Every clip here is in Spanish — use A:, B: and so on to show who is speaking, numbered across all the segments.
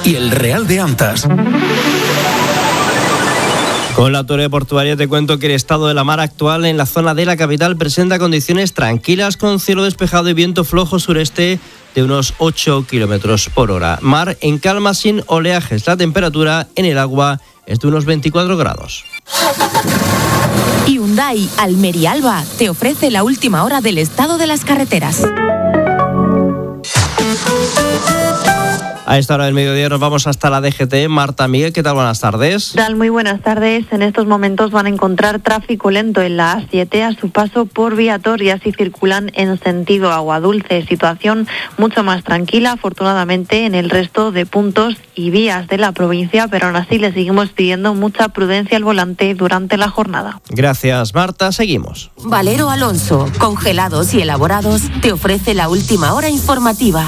A: y el Real de Antas.
B: Con la autoridad portuaria te cuento que el estado de la mar actual en la zona de la capital presenta condiciones tranquilas con cielo despejado y viento flojo sureste de unos 8 kilómetros por hora. Mar en calma sin oleajes. La temperatura en el agua es de unos 24 grados.
C: Hyundai Almería Alba te ofrece la última hora del estado de las carreteras.
B: A esta hora del mediodía nos vamos hasta la DGT. Marta Miguel, ¿qué tal? Buenas tardes.
D: ¿Qué tal? Muy buenas tardes. En estos momentos van a encontrar tráfico lento en la A7 a su paso por Viator y así circulan en sentido Aguadulce. Situación mucho más tranquila, afortunadamente, en el resto de puntos y vías de la provincia, pero aún así le seguimos pidiendo mucha prudencia al volante durante la jornada.
B: Gracias, Marta. Seguimos.
C: Valero Alonso, congelados y elaborados, te ofrece la última hora informativa.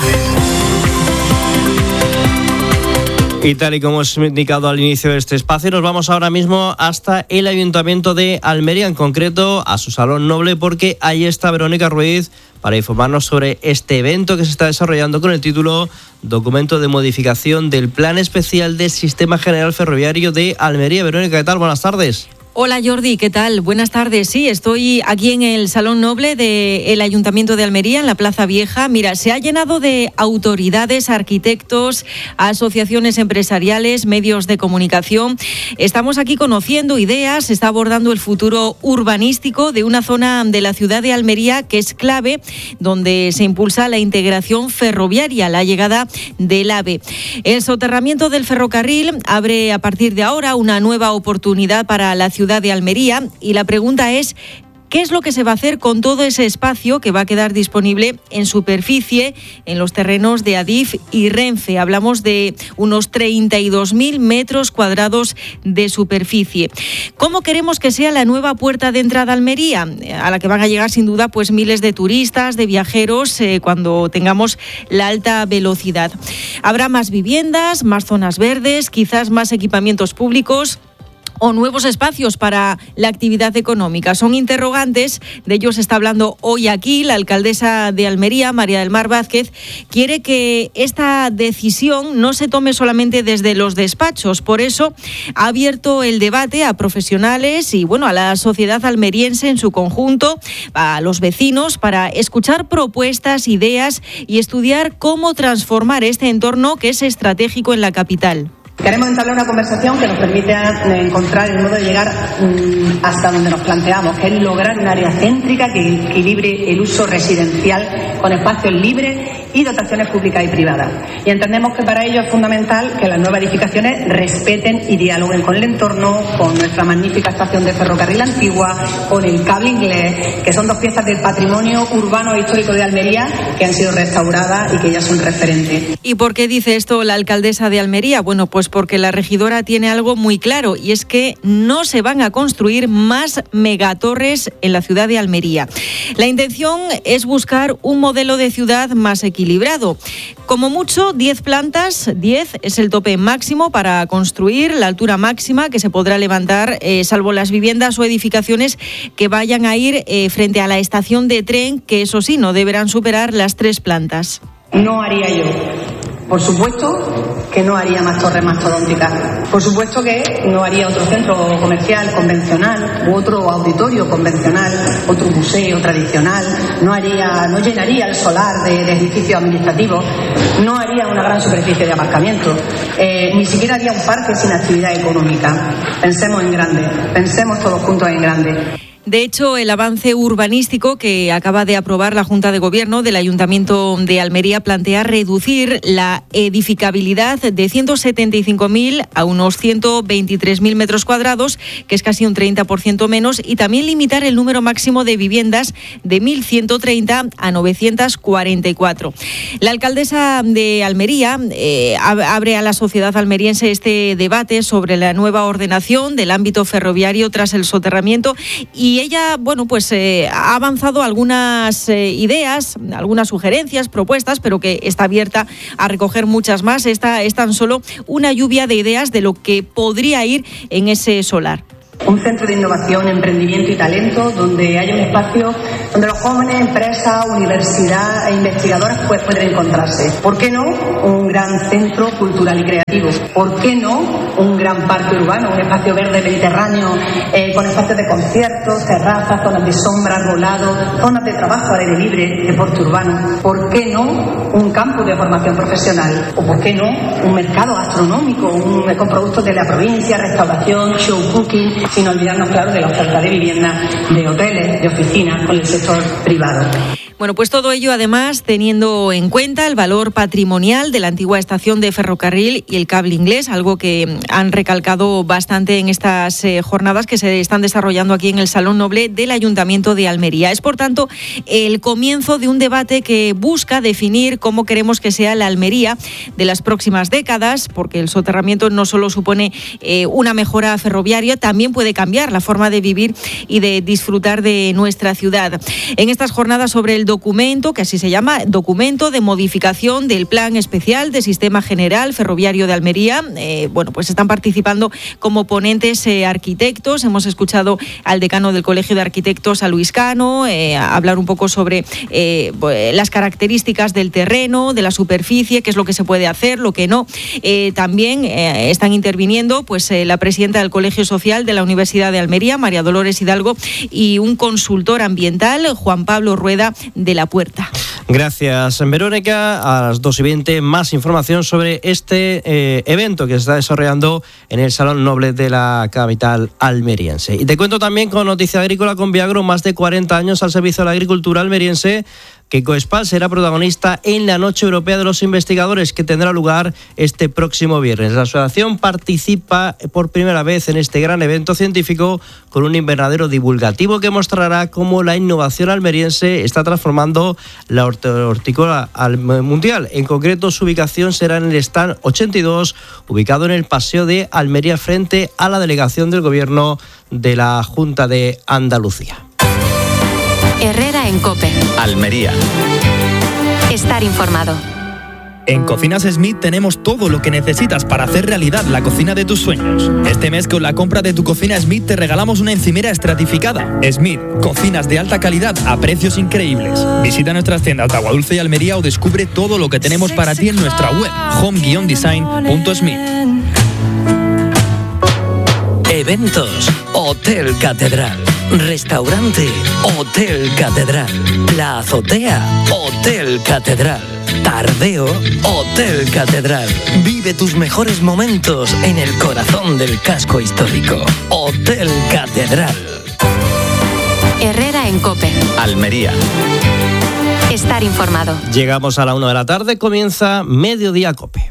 B: Y tal y como hemos indicado al inicio de este espacio, nos vamos ahora mismo hasta el Ayuntamiento de Almería, en concreto a su Salón Noble, porque ahí está Verónica Ruiz para informarnos sobre este evento que se está desarrollando con el título Documento de modificación del Plan Especial del Sistema General Ferroviario de Almería. Verónica, ¿qué tal? Buenas tardes.
E: Hola Jordi, ¿qué tal? Buenas tardes. Sí, estoy aquí en el Salón Noble del Ayuntamiento de Almería, en la Plaza Vieja. Mira, se ha llenado de autoridades, arquitectos, asociaciones empresariales, medios de comunicación. Estamos aquí conociendo ideas, se está abordando el futuro urbanístico de una zona de la ciudad de Almería que es clave, donde se impulsa la integración ferroviaria, la llegada del AVE. El soterramiento del ferrocarril abre a partir de ahora una nueva oportunidad para la ciudad de Almería y la pregunta es: ¿qué es lo que se va a hacer con todo ese espacio que va a quedar disponible en superficie en los terrenos de Adif y Renfe? Hablamos de unos 32.000 metros cuadrados de superficie. ¿Cómo queremos que sea la nueva puerta de entrada a Almería? A la que van a llegar sin duda pues miles de turistas, de viajeros cuando tengamos la alta velocidad. Habrá más viviendas, más zonas verdes, quizás más equipamientos públicos o nuevos espacios para la actividad económica. Son interrogantes, de ellos está hablando hoy aquí la alcaldesa de Almería, María del Mar Vázquez. Quiere que esta decisión no se tome solamente desde los despachos, por eso ha abierto el debate a profesionales y a la sociedad almeriense en su conjunto, a los vecinos, para escuchar propuestas, ideas y estudiar cómo transformar este entorno que es estratégico en la capital.
F: Queremos entablar una conversación que nos permita encontrar el modo de llegar hasta donde nos planteamos, que es lograr un área céntrica que equilibre el uso residencial con espacios libres y dotaciones públicas y privadas. Y entendemos que para ello es fundamental que las nuevas edificaciones respeten y dialoguen con el entorno, con nuestra magnífica estación de ferrocarril antigua, con el cable inglés, que son dos piezas del patrimonio urbano e histórico de Almería que han sido restauradas y que ya son referentes.
E: ¿Y por qué dice esto la alcaldesa de Almería? Bueno, pues porque la regidora tiene algo muy claro y es que no se van a construir más megatorres en la ciudad de Almería. La intención es buscar un modelo de ciudad más equilibrado. Como mucho, 10 plantas, 10 es el tope máximo para construir, la altura máxima que se podrá levantar, salvo las viviendas o edificaciones que vayan a ir frente a la estación de tren, que eso sí, no deberán superar las 3 plantas.
F: No haría yo. Por supuesto que no haría más torres mastodónticas. Por supuesto que no haría otro centro comercial convencional u otro auditorio convencional, otro museo tradicional. No llenaría el solar de edificios administrativos. No haría una gran superficie de aparcamiento. Ni siquiera haría un parque sin actividad económica. Pensemos en grande. Pensemos todos juntos en grande.
E: De hecho, el avance urbanístico que acaba de aprobar la Junta de Gobierno del Ayuntamiento de Almería plantea reducir la edificabilidad de 175.000 a unos 123.000 metros cuadrados, que es casi un 30% menos, y también limitar el número máximo de viviendas de 1.130 a 944. La alcaldesa de Almería abre a la sociedad almeriense este debate sobre la nueva ordenación del ámbito ferroviario tras el soterramiento y ella, ha avanzado algunas ideas, algunas sugerencias, propuestas, pero que está abierta a recoger muchas más. Esta es tan solo una lluvia de ideas de lo que podría ir en ese solar.
F: Un centro de innovación, emprendimiento y talento donde haya un espacio donde los jóvenes, empresas, universidad e investigadoras pueden encontrarse. ¿Por qué no un gran centro cultural y creativo? ¿Por qué no un gran parque urbano, un espacio verde mediterráneo con espacios de conciertos, terrazas, zonas de sombra, arbolado, zonas de trabajo al aire libre, deporte urbano? ¿Por qué no un campus de formación profesional? ¿O por qué no un mercado gastronómico con productos de la provincia, restauración, show cooking, sin olvidarnos, claro, de la oferta de vivienda, de hoteles, de oficinas con el sector privado?
E: Bueno, pues todo ello además teniendo en cuenta el valor patrimonial de la antigua estación de ferrocarril y el cable inglés, algo que han recalcado bastante en estas jornadas que se están desarrollando aquí en el Salón Noble del Ayuntamiento de Almería. Es, por tanto, el comienzo de un debate que busca definir cómo queremos que sea la Almería de las próximas décadas, porque el soterramiento no solo supone una mejora ferroviaria, también puede cambiar la forma de vivir y de disfrutar de nuestra ciudad. En estas jornadas sobre el documento, que así se llama, documento de modificación del Plan Especial de Sistema General Ferroviario de Almería, pues están participando como ponentes arquitectos. Hemos escuchado al decano del Colegio de Arquitectos, a Luis Cano, hablar un poco sobre las características del terreno, de la superficie, qué es lo que se puede hacer, lo que no. También están interviniendo la presidenta del Colegio Social de la Universidad de Almería, María Dolores Hidalgo, y un consultor ambiental, Juan Pablo Rueda, de La Puerta.
B: Gracias, Verónica. A las 2:20, más información sobre este evento que se está desarrollando en el Salón Noble de la capital almeriense. Y te cuento también con Noticia Agrícola con Viagro, más de 40 años al servicio de la agricultura almeriense, que Coespal será protagonista en la Noche Europea de los Investigadores, que tendrá lugar este próximo viernes. La asociación participa por primera vez en este gran evento científico con un invernadero divulgativo que mostrará cómo la innovación almeriense está transformando la hortícola mundial. En concreto, su ubicación será en el stand 82, ubicado en el Paseo de Almería, frente a la delegación del Gobierno de la Junta de Andalucía.
C: Herrera en COPE.
A: Almería.
C: Estar informado.
G: En Cocinas Smith tenemos todo lo que necesitas para hacer realidad la cocina de tus sueños. Este mes, con la compra de tu cocina Smith, te regalamos una encimera estratificada. Smith, cocinas de alta calidad a precios increíbles. Visita nuestras tiendas de Aguadulce y Almería o descubre todo lo que tenemos para ti en nuestra web, home-design.smith.
H: Eventos, Hotel Catedral. Restaurante, Hotel Catedral. La azotea, Hotel Catedral. Tardeo, Hotel Catedral. Vive tus mejores momentos en el corazón del casco histórico. Hotel Catedral.
C: Herrera en COPE.
A: Almería.
C: Estar informado.
B: Llegamos a la 1 de la tarde, comienza Mediodía COPE.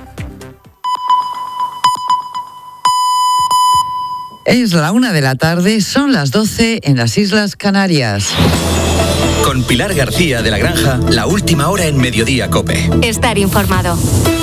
I: Es la 1 de la tarde, son las 12 en las Islas Canarias.
A: Con Pilar García de la Granja, la última hora en Mediodía COPE.
C: Estar informado.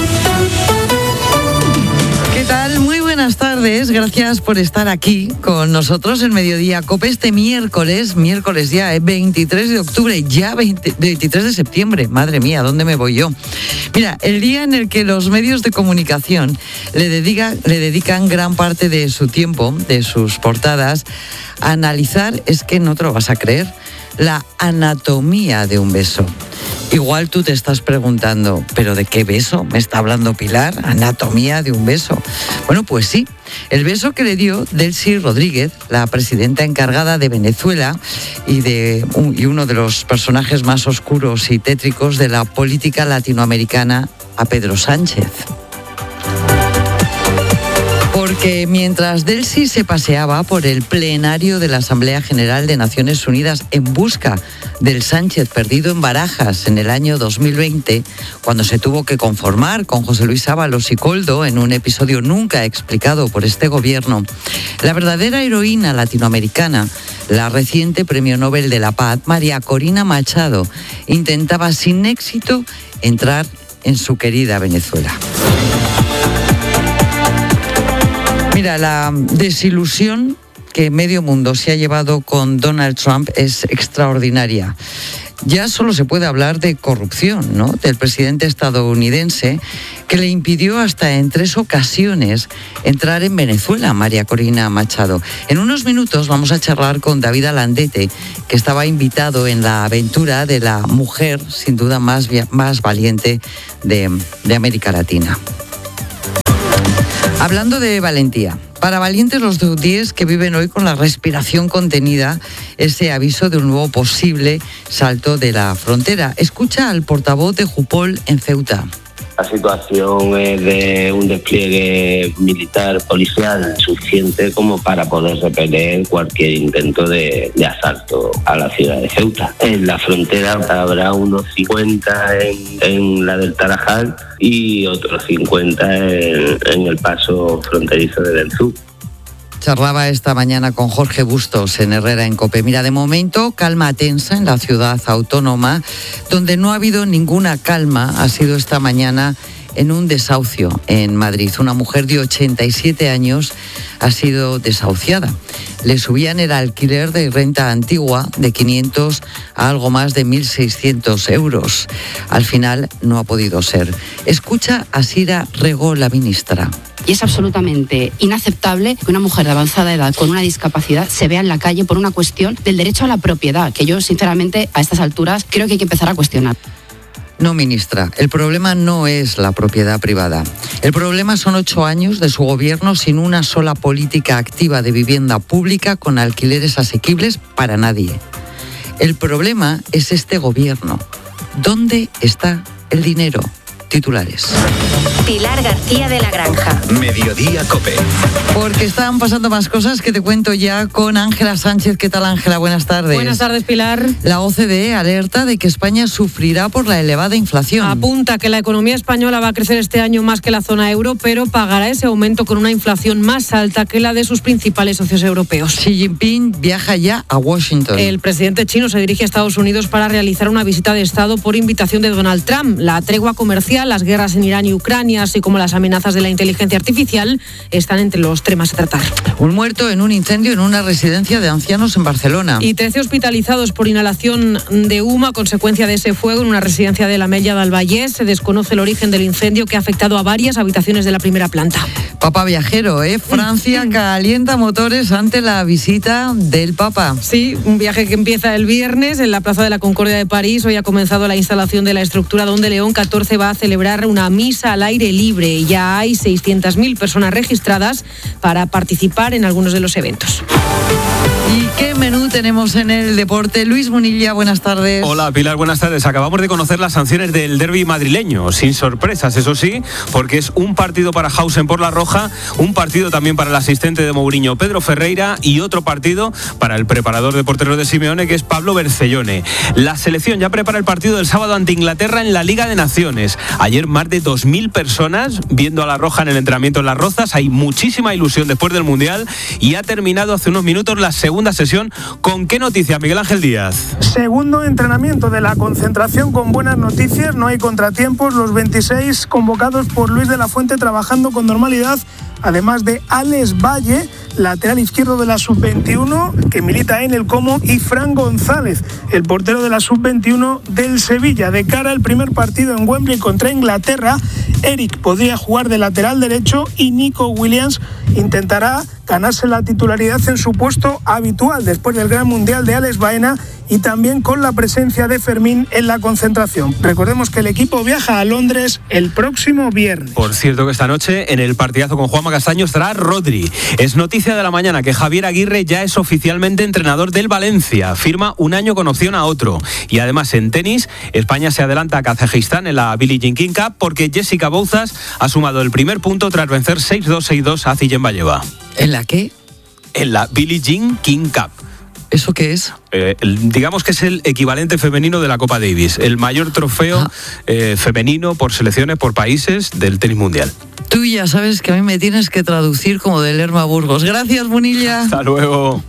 I: ¿Qué tal? Muy buenas tardes, gracias por estar aquí con nosotros en Mediodía COPE este miércoles ya, 23 de octubre, ya 23 de septiembre, madre mía, ¿dónde me voy yo? Mira, el día en el que los medios de comunicación le dedican gran parte de su tiempo, de sus portadas, a analizar, es que no te lo vas a creer, la anatomía de un beso. Igual tú te estás preguntando, ¿pero de qué beso me está hablando Pilar? ¿Anatomía de un beso? Bueno, pues sí, el beso que le dio Delcy Rodríguez, la presidenta encargada de Venezuela y uno de los personajes más oscuros y tétricos de la política latinoamericana, a Pedro Sánchez. Porque mientras Delcy se paseaba por el plenario de la Asamblea General de Naciones Unidas en busca del Sánchez perdido en Barajas en el año 2020, cuando se tuvo que conformar con José Luis Ábalos y Koldo en un episodio nunca explicado por este gobierno, la verdadera heroína latinoamericana, la reciente Premio Nobel de la Paz, María Corina Machado, intentaba sin éxito entrar en su querida Venezuela. Mira, la desilusión que medio mundo se ha llevado con Donald Trump es extraordinaria. Ya solo se puede hablar de corrupción, ¿no?, del presidente estadounidense, que le impidió hasta en 3 ocasiones entrar en Venezuela, María Corina Machado. En unos minutos vamos a charlar con David Alandete, que estaba invitado en la aventura de la mujer, sin duda más valiente de América Latina. Hablando de valentía, para valientes los saudíes que viven hoy con la respiración contenida, ese aviso de un nuevo posible salto de la frontera. Escucha al portavoz de Jupol en Ceuta.
J: La situación es de un despliegue militar policial suficiente como para poder repeler cualquier intento de asalto a la ciudad de Ceuta. En la frontera habrá unos 50 en la del Tarajal y otros 50 en el paso fronterizo de Benzú.
I: Charlaba esta mañana con Jorge Bustos en Herrera en COPE. Mira, de momento, calma tensa en la ciudad autónoma. Donde no ha habido ninguna calma ha sido esta mañana en un desahucio en Madrid. Una mujer de 87 años ha sido desahuciada. Le subían el alquiler de renta antigua de 500 a algo más de 1.600 euros. Al final no ha podido ser. Escucha a Sira Rego, la ministra.
K: Y es absolutamente inaceptable que una mujer de avanzada edad con una discapacidad se vea en la calle por una cuestión del derecho a la propiedad, que yo, sinceramente, a estas alturas creo que hay que empezar a cuestionar.
I: No, ministra, el problema no es la propiedad privada. El problema son 8 años de su gobierno sin una sola política activa de vivienda pública con alquileres asequibles para nadie. El problema es este gobierno. ¿Dónde está el dinero? Titulares.
C: Pilar García de la Granja.
A: Mediodía COPE.
I: Porque están pasando más cosas que te cuento ya con Ángela Sánchez. ¿Qué tal, Ángela? Buenas tardes.
L: Buenas tardes, Pilar.
I: La OCDE alerta de que España sufrirá por la elevada inflación.
L: Apunta que la economía española va a crecer este año más que la zona euro, pero pagará ese aumento con una inflación más alta que la de sus principales socios europeos.
I: Xi Jinping viaja ya a Washington.
L: El presidente chino se dirige a Estados Unidos para realizar una visita de Estado por invitación de Donald Trump. La tregua comercial, las guerras en Irán y Ucrania, así como las amenazas de la inteligencia artificial, están entre los temas a tratar.
I: Un muerto en un incendio en una residencia de ancianos en Barcelona.
L: Y 13 hospitalizados por inhalación de humo a consecuencia de ese fuego en una residencia de la Mella del Vallès. Se desconoce el origen del incendio que ha afectado a varias habitaciones de la primera planta.
I: Papa viajero, ¿eh? Francia calienta motores ante la visita del Papa.
L: Sí, un viaje que empieza el viernes en la Plaza de la Concordia de París. Hoy ha comenzado la instalación de la estructura donde León XIV va a celebrar una misa al aire libre. Ya hay 600.000 personas registradas para participar en algunos de los eventos.
I: ¿Y qué menú tenemos en el deporte? Luis Munilla, buenas tardes.
M: Hola, Pilar, buenas tardes. Acabamos de conocer las sanciones del derbi madrileño, sin sorpresas, eso sí, porque es un partido para Hausen por la roja, un partido también para el asistente de Mourinho, Pedro Ferreira, y otro partido para el preparador de porteros de Simeone, que es Pablo Bercellone. La selección ya prepara el partido del sábado ante Inglaterra en la Liga de Naciones. Ayer más de 2.000 personas viendo a la roja en el entrenamiento en Las Rozas. Hay muchísima ilusión después del Mundial y ha terminado hace unos minutos la segunda sesión. ¿Con qué noticia, Miguel Ángel Díaz?
N: Segundo entrenamiento de la concentración con buenas noticias, no hay contratiempos, los 26 convocados por Luis de la Fuente trabajando con normalidad, además de Alex Valle, lateral izquierdo de la Sub-21, que milita en el Como, y Fran González, el portero de la Sub-21 del Sevilla. De cara al primer partido en Wembley contra Inglaterra, Eric podría jugar de lateral derecho y Nico Williams intentará ganarse la titularidad en su puesto habitual después del Gran Mundial de Alex Baena y también con la presencia de Fermín en la concentración. Recordemos que el equipo viaja a Londres el próximo viernes.
M: Por cierto que esta noche en el partidazo con Juanma Castaño estará Rodri. Es noticia de la mañana que Javier Aguirre ya es oficialmente entrenador del Valencia. Firma un año con opción a otro. Y además en tenis, España se adelanta a Kazajistán en la Billie Jean King Cup porque Jessica Bouzas ha sumado el primer punto tras vencer 6-2, 6-2 a Ziyenbayeva.
I: ¿En la qué?
M: En la Billie Jean King Cup.
I: ¿Eso qué es?
M: Digamos que es el equivalente femenino de la Copa Davis, el mayor trofeo femenino por selecciones, por países del tenis mundial.
I: Tú ya sabes que a mí me tienes que traducir como de Lerma Burgos. Gracias, Munilla.
M: Hasta luego.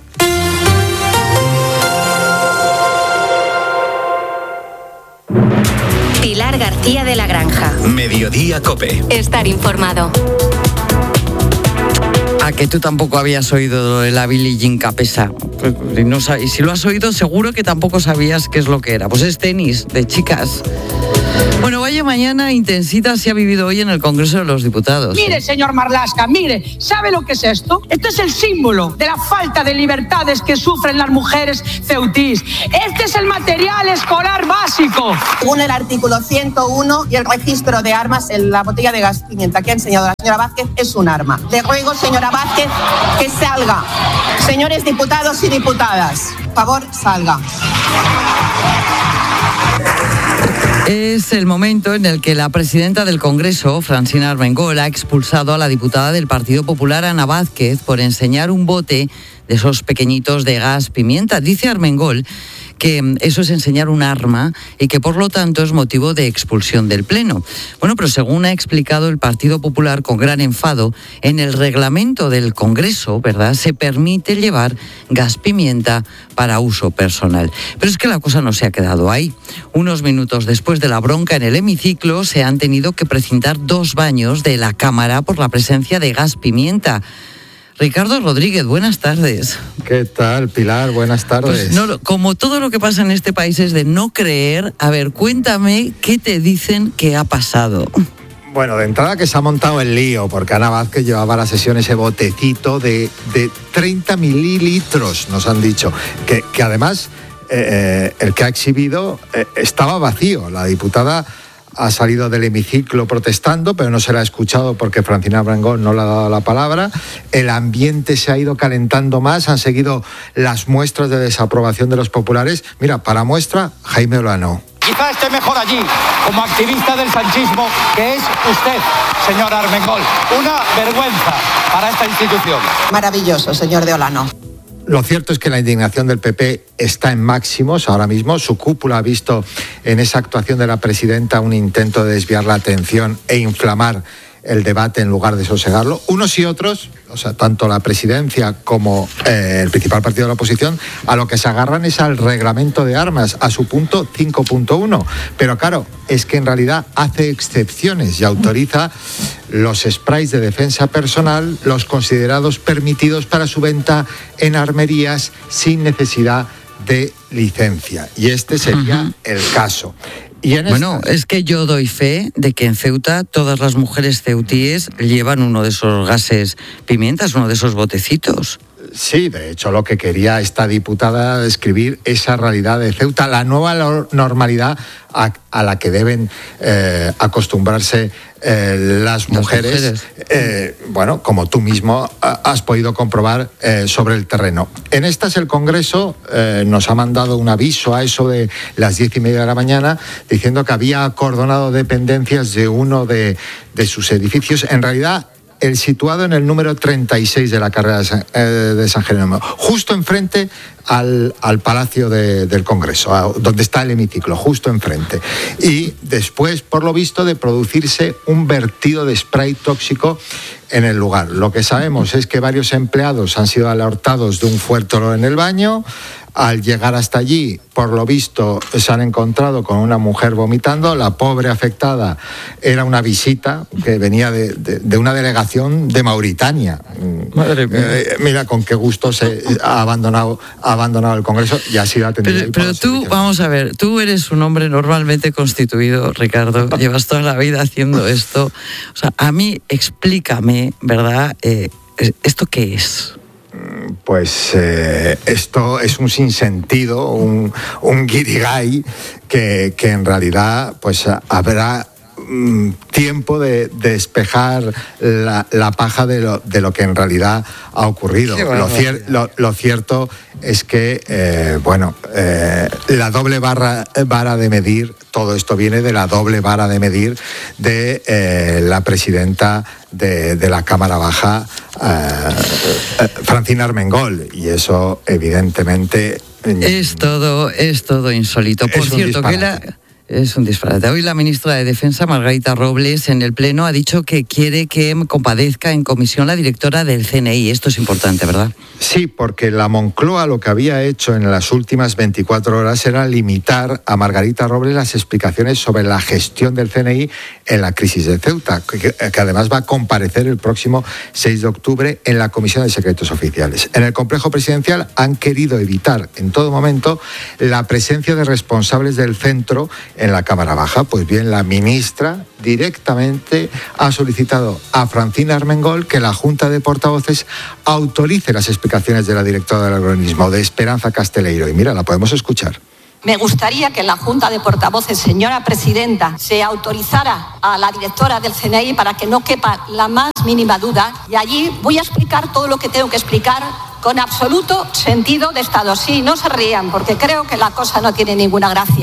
C: Pilar García de la Granja.
A: Mediodía COPE.
C: Estar informado.
I: que tú tampoco habías oído de la Billie Jean Capesa. Y si lo has oído, seguro que tampoco sabías qué es lo que era. Pues es tenis de chicas. Bueno, vaya mañana intensita se ha vivido hoy en el Congreso de los Diputados.
O: Mire, señor Marlaska, mire, ¿sabe lo que es esto? Esto es el símbolo de la falta de libertades que sufren las mujeres ceutís. Este es el material escolar básico.
P: Según el artículo 101 y el registro de armas, la botella de gas pimienta que ha enseñado la señora Vázquez es un arma. Le ruego, señora Vázquez, que salga. Señores diputados y diputadas, por favor, salga.
I: Es el momento en el que la presidenta del Congreso, Francina Armengol, ha expulsado a la diputada del Partido Popular, Ana Vázquez, por enseñar un bote de esos pequeñitos de gas pimienta. Dice Armengol que eso es enseñar un arma y que por lo tanto es motivo de expulsión del Pleno. Bueno, pero según ha explicado el Partido Popular con gran enfado, en el reglamento del Congreso, ¿verdad?, se permite llevar gas pimienta para uso personal. Pero es que la cosa no se ha quedado ahí. Unos minutos después de la bronca en el hemiciclo, se han tenido que precintar 2 baños de la Cámara por la presencia de gas pimienta. Ricardo Rodríguez, buenas tardes.
Q: ¿Qué tal, Pilar? Buenas tardes.
I: Pues como todo lo que pasa en este país es de no creer, a ver, cuéntame qué te dicen que ha pasado.
Q: Bueno, de entrada que se ha montado el lío, porque Ana Vázquez llevaba a la sesión ese botecito de 30 mililitros, nos han dicho, que además el que ha exhibido estaba vacío. La diputada ha salido del hemiciclo protestando, pero no se la ha escuchado porque Francina Armengol no le ha dado la palabra. El ambiente se ha ido calentando más, han seguido las muestras de desaprobación de los populares. Mira, para muestra, Jaime Olano.
R: Quizá esté mejor allí, como activista del sanchismo, que es usted, señor Armengol. Una vergüenza para esta institución.
P: Maravilloso, señor de Olano.
Q: Lo cierto es que la indignación del PP está en máximos ahora mismo. Su cúpula ha visto en esa actuación de la presidenta un intento de desviar la atención e inflamar el debate en lugar de sosegarlo. Unos y otros, o sea, tanto la presidencia como el principal partido de la oposición, a lo que se agarran es al reglamento de armas, a su punto 5.1. Pero claro, es que en realidad hace excepciones y autoriza los sprays de defensa personal, los considerados permitidos para su venta en armerías sin necesidad de licencia. Y este sería el caso.
I: Bueno, es que yo doy fe de que en Ceuta todas las mujeres ceutíes llevan uno de esos gases pimientas, uno de esos botecitos.
Q: Sí, de hecho lo que quería esta diputada describir esa realidad de Ceuta, la nueva normalidad a la que deben acostumbrarse las mujeres. Bueno, como tú mismo has podido comprobar sobre el terreno. En estas el Congreso nos ha mandado un aviso a eso de las 10:30 de la mañana diciendo que había acordonado dependencias de uno de sus edificios. En realidad, el situado en el número 36 de la carrera de San Jerónimo, justo enfrente al Palacio del Congreso, donde está el hemiciclo, justo enfrente. Y después, por lo visto, de producirse un vertido de spray tóxico en el lugar. Lo que sabemos es que varios empleados han sido alertados de un fuerte olor en el baño. Al llegar hasta allí, por lo visto, se han encontrado con una mujer vomitando. La pobre afectada era una visita que venía de una delegación de Mauritania. Madre mía. Mira con qué gusto se ha abandonado el Congreso y ha sido atendido.
I: Pero tú, vamos a ver, tú eres un hombre normalmente constituido, Ricardo, llevas toda la vida haciendo esto. O sea, a mí explícame, ¿verdad? ¿Esto qué es?
Q: Pues esto es un sinsentido, un guirigay que en realidad pues habrá tiempo de despejar la paja de lo que en realidad ha ocurrido. Lo cierto es que, la doble vara de medir, todo esto viene de la doble vara de medir de la presidenta de la Cámara Baja, Francina Armengol, y eso evidentemente
I: es todo insólito. Por cierto, que Es un disparate. Hoy la ministra de Defensa, Margarita Robles, en el Pleno ha dicho que quiere que compadezca en comisión la directora del CNI. Esto es importante, ¿verdad?
Q: Sí, porque la Moncloa lo que había hecho en las últimas 24 horas era limitar a Margarita Robles las explicaciones sobre la gestión del CNI en la crisis de Ceuta, que además va a comparecer el próximo 6 de octubre en la Comisión de Secretos Oficiales. En el complejo presidencial han querido evitar en todo momento la presencia de responsables del centro en la Cámara Baja. Pues bien, la ministra directamente ha solicitado a Francina Armengol que la Junta de Portavoces autorice las explicaciones de la directora del organismo, de Esperanza Casteleiro. Y mira, la podemos escuchar.
S: Me gustaría que en la Junta de Portavoces, señora presidenta, se autorizara a la directora del CNI para que no quepa la más mínima duda. Y allí voy a explicar todo lo que tengo que explicar con absoluto sentido de Estado. Sí, no se rían, porque creo que la cosa no tiene ninguna gracia.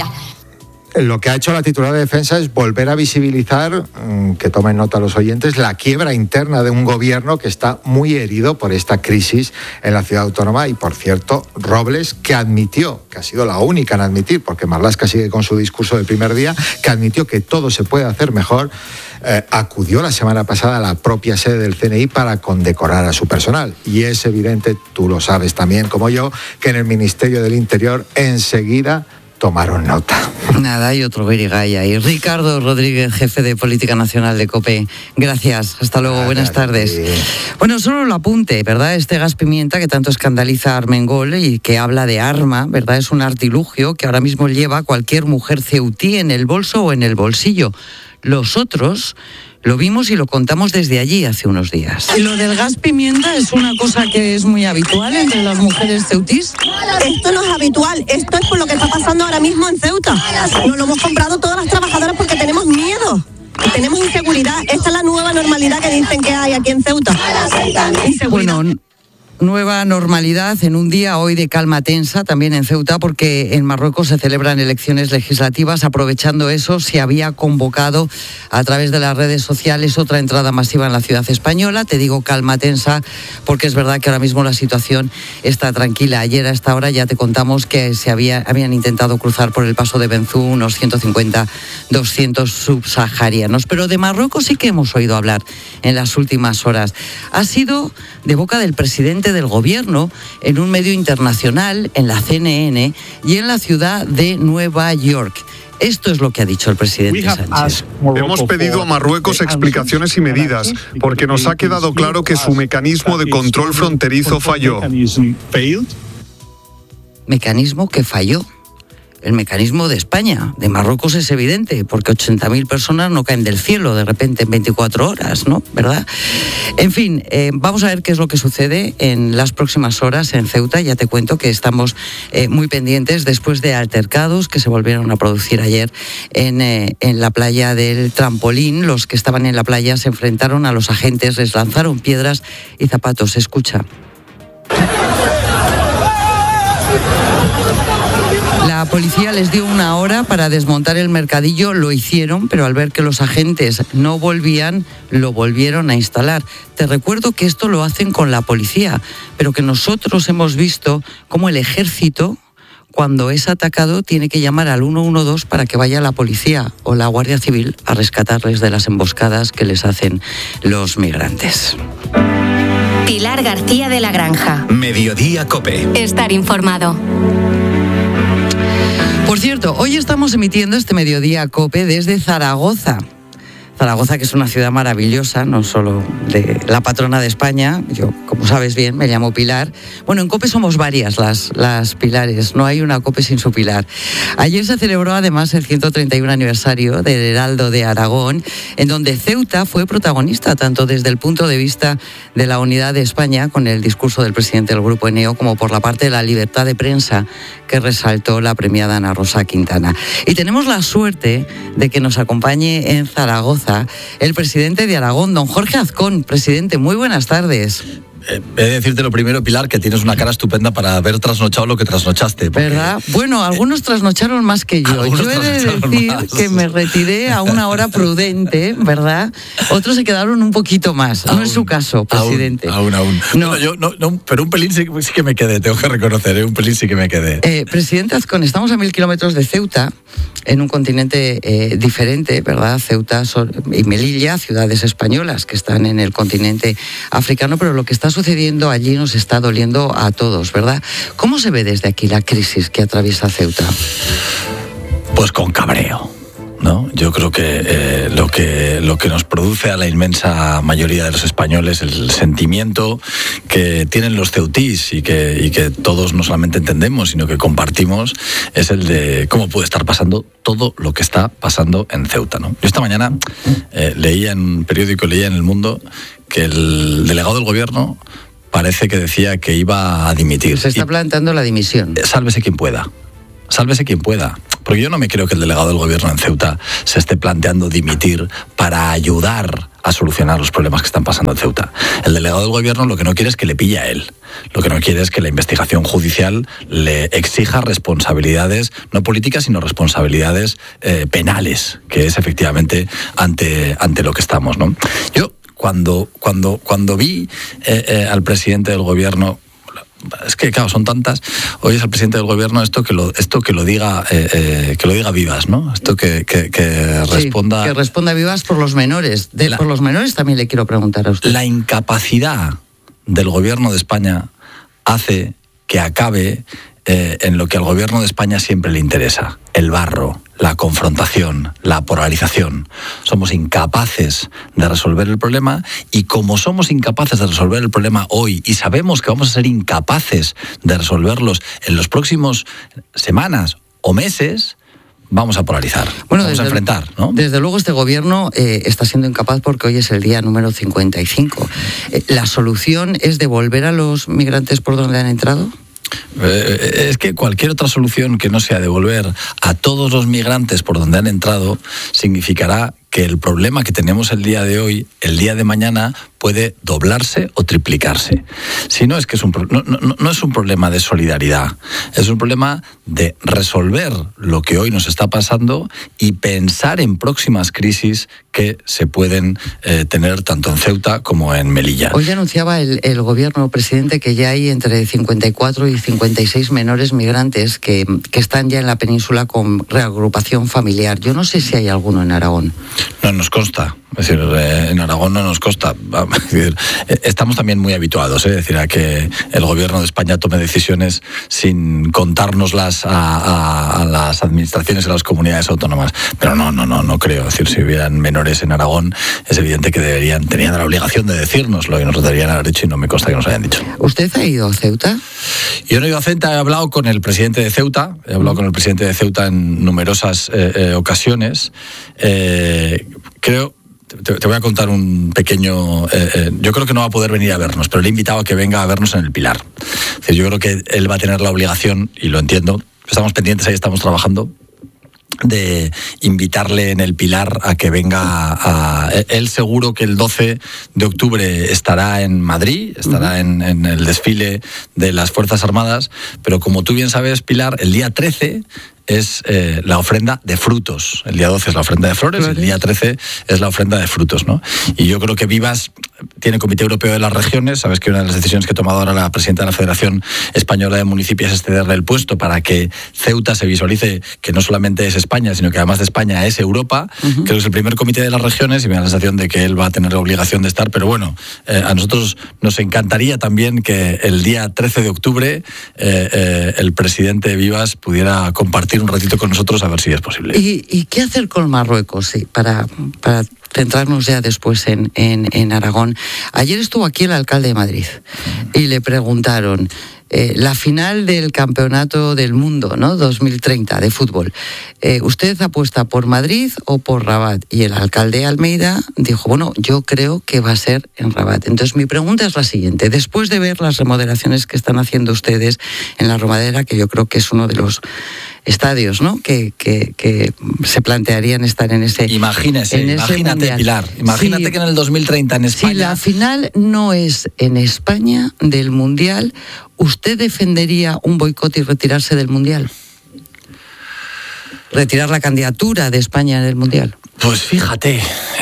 Q: Lo que ha hecho la titular de Defensa es volver a visibilizar, que tomen nota los oyentes, la quiebra interna de un gobierno que está muy herido por esta crisis en la ciudad autónoma. Y, por cierto, Robles, que admitió, que ha sido la única en admitir, porque Marlaska sigue con su discurso del primer día, que admitió que todo se puede hacer mejor, acudió la semana pasada a la propia sede del CNI para condecorar a su personal. Y es evidente, tú lo sabes también como yo, que en el Ministerio del Interior enseguida tomaron nota.
I: Nada, hay otro guirigay ahí. Ricardo Rodríguez, jefe de Política Nacional de COPE. Gracias, hasta luego, buenas tardes. Bueno, solo lo apunte, ¿verdad? Este gas pimienta que tanto escandaliza a Armengol y que habla de arma, ¿verdad? Es un artilugio que ahora mismo lleva cualquier mujer ceutí en el bolso o en el bolsillo. Los otros lo vimos y lo contamos desde allí hace unos días.
T: ¿Lo del gas pimienta es una cosa que es muy habitual entre las mujeres ceutís?
U: Esto no es habitual, esto es por lo que está pasando ahora mismo en Ceuta. Nos lo hemos comprado todas las trabajadoras porque tenemos miedo. Tenemos inseguridad. Esta es la nueva normalidad que dicen que hay aquí en Ceuta. Inseguridad.
I: Bueno, nueva normalidad en un día hoy de calma tensa también en Ceuta, porque en Marruecos se celebran elecciones legislativas. Aprovechando eso, se había convocado a través de las redes sociales otra entrada masiva en la ciudad española. Te digo calma tensa porque es verdad que ahora mismo la situación está tranquila. Ayer a esta hora ya te contamos que habían intentado cruzar por el paso de Benzú unos 150-200 subsaharianos. Pero de Marruecos sí que hemos oído hablar en las últimas horas. Ha sido de boca del presidente del gobierno en un medio internacional, en la CNN y en la ciudad de Nueva York. Esto es lo que ha dicho el presidente Sánchez.
V: Hemos pedido a Marruecos explicaciones y medidas porque nos ha quedado claro que su mecanismo de control fronterizo falló.
I: Mecanismo que falló. El mecanismo de España, de Marruecos es evidente, porque 80.000 personas no caen del cielo de repente en 24 horas, ¿no? ¿Verdad? En fin, vamos a ver qué es lo que sucede en las próximas horas en Ceuta. Ya te cuento que estamos muy pendientes después de altercados que se volvieron a producir ayer en la playa del Trampolín. Los que estaban en la playa se enfrentaron a los agentes, les lanzaron piedras y zapatos. Escucha. La policía les dio 1 hora para desmontar el mercadillo, lo hicieron, pero al ver que los agentes no volvían, lo volvieron a instalar. Te recuerdo que esto lo hacen con la policía, pero que nosotros hemos visto cómo el ejército, cuando es atacado, tiene que llamar al 112 para que vaya la policía o la Guardia Civil a rescatarles de las emboscadas que les hacen los migrantes.
C: Pilar García de la Granja.
A: Mediodía COPE.
C: Estar informado.
I: Por cierto, hoy estamos emitiendo este Mediodía COPE desde Zaragoza. Zaragoza, que es una ciudad maravillosa, no solo de la patrona de España. Yo, como sabes bien, me llamo Pilar. Bueno, en COPE somos varias las Pilares, no hay una COPE sin su Pilar. Ayer se celebró además el 131 aniversario del Heraldo de Aragón, en donde Ceuta fue protagonista, tanto desde el punto de vista de la unidad de España, con el discurso del presidente del Grupo Eneo, como por la parte de la libertad de prensa, que resaltó la premiada Ana Rosa Quintana. Y tenemos la suerte de que nos acompañe en Zaragoza el presidente de Aragón, don Jorge Azcón. Presidente, muy buenas tardes.
D: He de decirte lo primero, Pilar, que tienes una cara estupenda para haber trasnochado lo que trasnochaste.
I: ¿Verdad? Bueno, algunos trasnocharon más que yo. Yo he de decir que me retiré a una hora prudente, ¿verdad? Otros se quedaron un poquito más. No es su caso, presidente.
D: Aún.
I: No.
D: Bueno, yo no, pero un pelín sí que me quedé, tengo que reconocer, un pelín sí que me quedé.
I: Presidente Azcón, estamos a 1000 kilómetros de Ceuta, en un continente diferente, ¿verdad? Ceuta y Melilla, ciudades españolas que están en el continente africano, pero lo que está sucediendo allí nos está doliendo a todos, ¿verdad? ¿Cómo se ve desde aquí la crisis que atraviesa Ceuta?
D: Pues con cabreo, ¿no? Yo creo que lo que nos produce a la inmensa mayoría de los españoles, el sentimiento que tienen los ceutís y que todos no solamente entendemos, sino que compartimos, es el de cómo puede estar pasando todo lo que está pasando en Ceuta, ¿no? Yo esta mañana leía en un periódico, leía en El Mundo, que el delegado del gobierno parece que decía que iba a dimitir.
I: Se está planteando la dimisión.
D: Sálvese quien pueda. Sálvese quien pueda. Porque yo no me creo que el delegado del gobierno en Ceuta se esté planteando dimitir para ayudar a solucionar los problemas que están pasando en Ceuta. El delegado del gobierno lo que no quiere es que le pille a él. Lo que no quiere es que la investigación judicial le exija responsabilidades, no políticas, sino responsabilidades penales, que es efectivamente ante lo que estamos, ¿no? Yo, cuando vi al presidente del gobierno, es que claro, son tantas, oyes al presidente del gobierno esto que lo diga Vivas, ¿no? Esto que responda.
I: Sí, que responda Vivas por los menores. Por los menores también le quiero preguntar a usted.
D: La incapacidad del gobierno de España hace que acabe en lo que al gobierno de España siempre le interesa: el barro, la confrontación, la polarización. Somos incapaces de resolver el problema, y como somos incapaces de resolver el problema hoy y sabemos que vamos a ser incapaces de resolverlos en los próximos semanas o meses, vamos a polarizar, vamos a enfrentar, ¿no?
I: Desde luego este gobierno está siendo incapaz porque hoy es el día número 55. ¿La solución es devolver a los migrantes por donde han entrado?
D: Es que cualquier otra solución que no sea devolver a todos los migrantes por donde han entrado significará que el problema que tenemos el día de hoy, el día de mañana, puede doblarse o triplicarse. Si no, es que no es un problema de solidaridad, es un problema de resolver lo que hoy nos está pasando y pensar en próximas crisis que se pueden tener tanto en Ceuta como en Melilla.
I: Hoy anunciaba el gobierno, presidente, que ya hay entre 54 y 56 menores migrantes que están ya en la península con reagrupación familiar. Yo no sé si hay alguno en Aragón.
D: No nos consta. Es decir, en Aragón no nos consta. Es decir, estamos también muy habituados, es decir, a que el gobierno de España tome decisiones sin contárnoslas a las administraciones y a las comunidades autónomas. Pero no creo. Es decir, si hubieran menores en Aragón, es evidente que tenían la obligación de decírnoslo y nos lo deberían haber dicho, y no me consta que nos hayan dicho.
I: ¿Usted ha ido a Ceuta?
D: Yo no he ido a Ceuta, he hablado con el presidente de Ceuta, en numerosas ocasiones. Creo... Te voy a contar un pequeño... yo creo que no va a poder venir a vernos, pero le he invitado a que venga a vernos en el Pilar. Es decir, yo creo que él va a tener la obligación, y lo entiendo, estamos pendientes, ahí estamos trabajando, de invitarle en el Pilar a que venga él seguro que el 12 de octubre estará en Madrid, estará en el desfile de las Fuerzas Armadas, pero como tú bien sabes, Pilar, el día 13... es la ofrenda de frutos. El día 12 es la ofrenda de flores, el día 13 es la ofrenda de frutos, ¿no? Y yo creo que Vivas tiene Comité Europeo de las Regiones. Sabes que una de las decisiones que ha tomado ahora la presidenta de la Federación Española de Municipios es cederle el puesto para que Ceuta se visualice que no solamente es España, sino que además de España es Europa. Creo que es el primer Comité de las Regiones y me da la sensación de que él va a tener la obligación de estar. Pero bueno, a nosotros nos encantaría también que el día 13 de octubre el presidente Vivas pudiera compartir un ratito con nosotros, a ver si es posible.
I: ¿Y qué hacer con Marruecos? Sí, para centrarnos ya después en Aragón. Ayer estuvo aquí el alcalde de Madrid y le preguntaron la final del Campeonato del Mundo, ¿no? 2030 de fútbol. ¿Usted apuesta por Madrid o por Rabat? Y el alcalde Almeida dijo, bueno, yo creo que va a ser en Rabat. Entonces mi pregunta es la siguiente: después de ver las remodelaciones que están haciendo ustedes en la Romadera, que yo creo que es uno de los estadios, ¿no? Que se plantearían estar en ese.
D: Imagínate,
I: mundial.
D: Pilar. Imagínate
I: Sí.
D: que en el 2030 en España.
I: Si la final no es en España del mundial, ¿usted defendería un boicot y retirarse del mundial? Retirar la candidatura de España en el mundial.
D: Pues fíjate,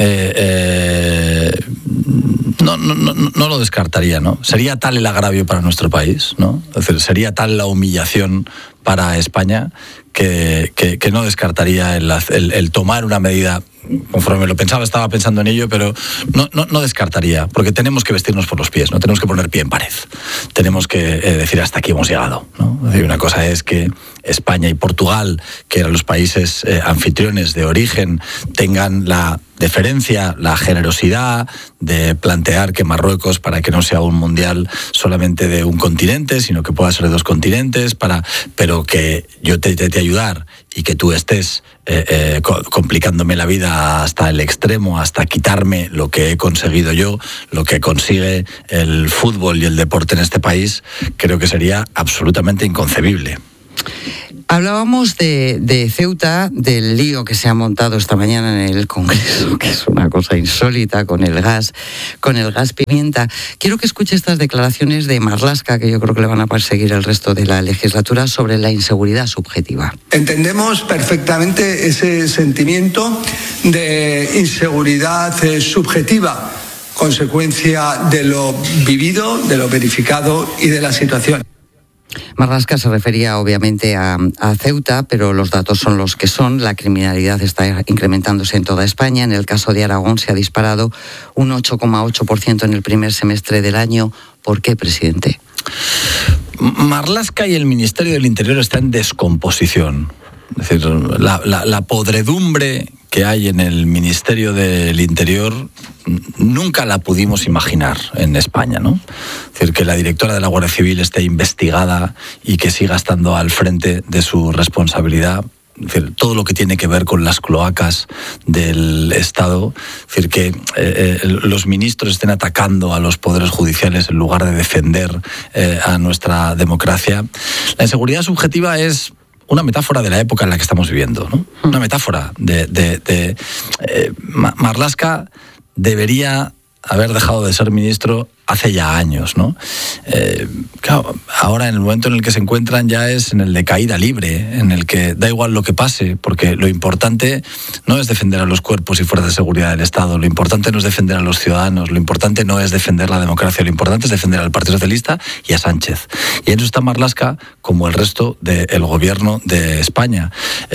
D: no lo descartaría, ¿no? Sería tal el agravio para nuestro país, ¿no? Es decir, sería tal la humillación para España que no descartaría el tomar una medida. Conforme lo pensaba, estaba pensando en ello, pero no descartaría, porque tenemos que vestirnos por los pies, no tenemos que poner pie en pared. Tenemos que decir hasta aquí hemos llegado, ¿no? Es decir, una cosa es que España y Portugal, que eran los países anfitriones de origen, tengan la deferencia, la generosidad de plantear que Marruecos, para que no sea un mundial solamente de un continente, sino que pueda ser de 2 continentes, pero que yo te ayudar y que tú estés complicándome la vida hasta el extremo, hasta quitarme lo que he conseguido yo, lo que consigue el fútbol y el deporte en este país, creo que sería absolutamente inconcebible.
I: Hablábamos de Ceuta, del lío que se ha montado esta mañana en el Congreso, que es una cosa insólita con el gas pimienta. Quiero que escuche estas declaraciones de Marlaska, que yo creo que le van a perseguir el resto de la legislatura, sobre la inseguridad subjetiva.
E: Entendemos perfectamente ese sentimiento de inseguridad subjetiva, consecuencia de lo vivido, de lo verificado y de la situación.
I: Marlaska se refería obviamente a Ceuta, pero los datos son los que son. La criminalidad está incrementándose en toda España. En el caso de Aragón se ha disparado un 8,8% en el primer semestre del año. ¿Por qué, presidente?
D: Marlaska y el Ministerio del Interior están en descomposición. Es decir, la podredumbre que hay en el Ministerio del Interior nunca la pudimos imaginar en España, ¿no? Es decir, que la directora de la Guardia Civil esté investigada y que siga estando al frente de su responsabilidad. Es decir, todo lo que tiene que ver con las cloacas del Estado, es decir, que los ministros estén atacando a los poderes judiciales en lugar de defender a nuestra democracia. La inseguridad subjetiva es una metáfora de la época en la que estamos viviendo, ¿no? Una metáfora de Marlaska debería haber dejado de ser ministro hace ya años, ¿no? Claro, ahora en el momento en el que se encuentran ya es en el de caída libre, en el que da igual lo que pase, porque lo importante no es defender a los cuerpos y fuerzas de seguridad del Estado, lo importante no es defender a los ciudadanos, lo importante no es defender la democracia, lo importante es defender al Partido Socialista y a Sánchez. Y en eso está Marlaska, como el resto del gobierno de España.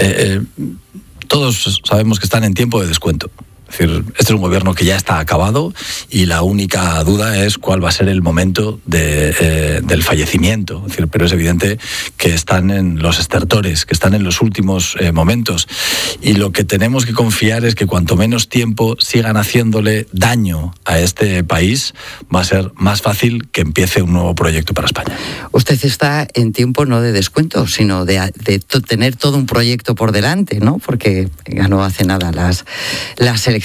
D: Todos sabemos que están en tiempo de descuento. Es decir, este es un gobierno que ya está acabado y la única duda es cuál va a ser el momento del fallecimiento. Es decir, pero es evidente que están en los estertores, que están en los últimos momentos. Y lo que tenemos que confiar es que cuanto menos tiempo sigan haciéndole daño a este país, va a ser más fácil que empiece un nuevo proyecto para España.
I: Usted está en tiempo no de descuento, sino de tener todo un proyecto por delante, ¿no? Porque ganó hace nada las elecciones.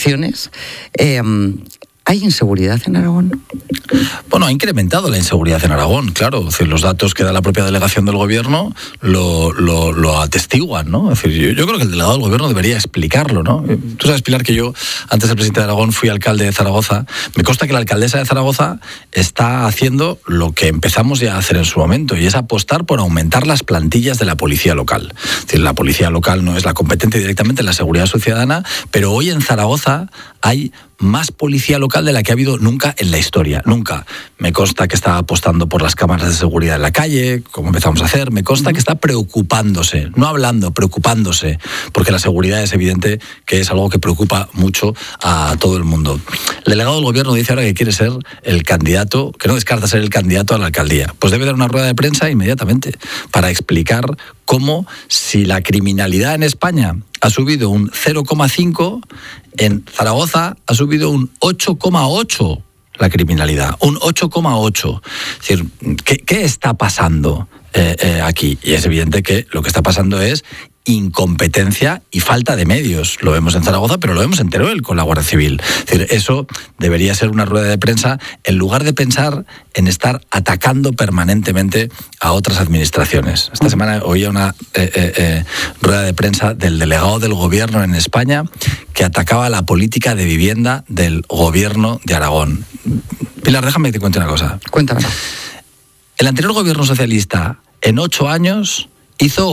I: ¿Hay inseguridad en Aragón?
D: Bueno, ha incrementado la inseguridad en Aragón, claro. Es decir, los datos que da la propia delegación del gobierno lo atestiguan, ¿no? Es decir, yo creo que el delegado del gobierno debería explicarlo, ¿no? Tú sabes, Pilar, que yo, antes del presidente de Aragón, fui alcalde de Zaragoza. Me consta que la alcaldesa de Zaragoza está haciendo lo que empezamos ya a hacer en su momento, y es apostar por aumentar las plantillas de la policía local. Es decir, la policía local no es la competente directamente en la seguridad ciudadana, pero hoy en Zaragoza hay más policía local de la que ha habido nunca en la historia, nunca. Me consta que está apostando por las cámaras de seguridad en la calle, como empezamos a hacer. Me consta que está preocupándose, no hablando, preocupándose, porque la seguridad es evidente que es algo que preocupa mucho a todo el mundo. El delegado del gobierno dice ahora que quiere ser el candidato, que no descarta ser el candidato a la alcaldía. Pues debe dar una rueda de prensa inmediatamente para explicar cómo, si la criminalidad en España ha subido un 0,5, en Zaragoza ha subido un 8,8 la criminalidad, un 8,8. Es decir, ¿qué está pasando aquí? Y es evidente que lo que está pasando es incompetencia y falta de medios. Lo vemos en Zaragoza, pero lo vemos en Teruel con la Guardia Civil. Es decir, eso debería ser una rueda de prensa en lugar de pensar en estar atacando permanentemente a otras administraciones. Esta semana oía una rueda de prensa del delegado del gobierno en España que atacaba la política de vivienda del gobierno de Aragón. Pilar, déjame que te cuente una cosa.
I: Cuéntame.
D: El anterior gobierno socialista, en 8 años, hizo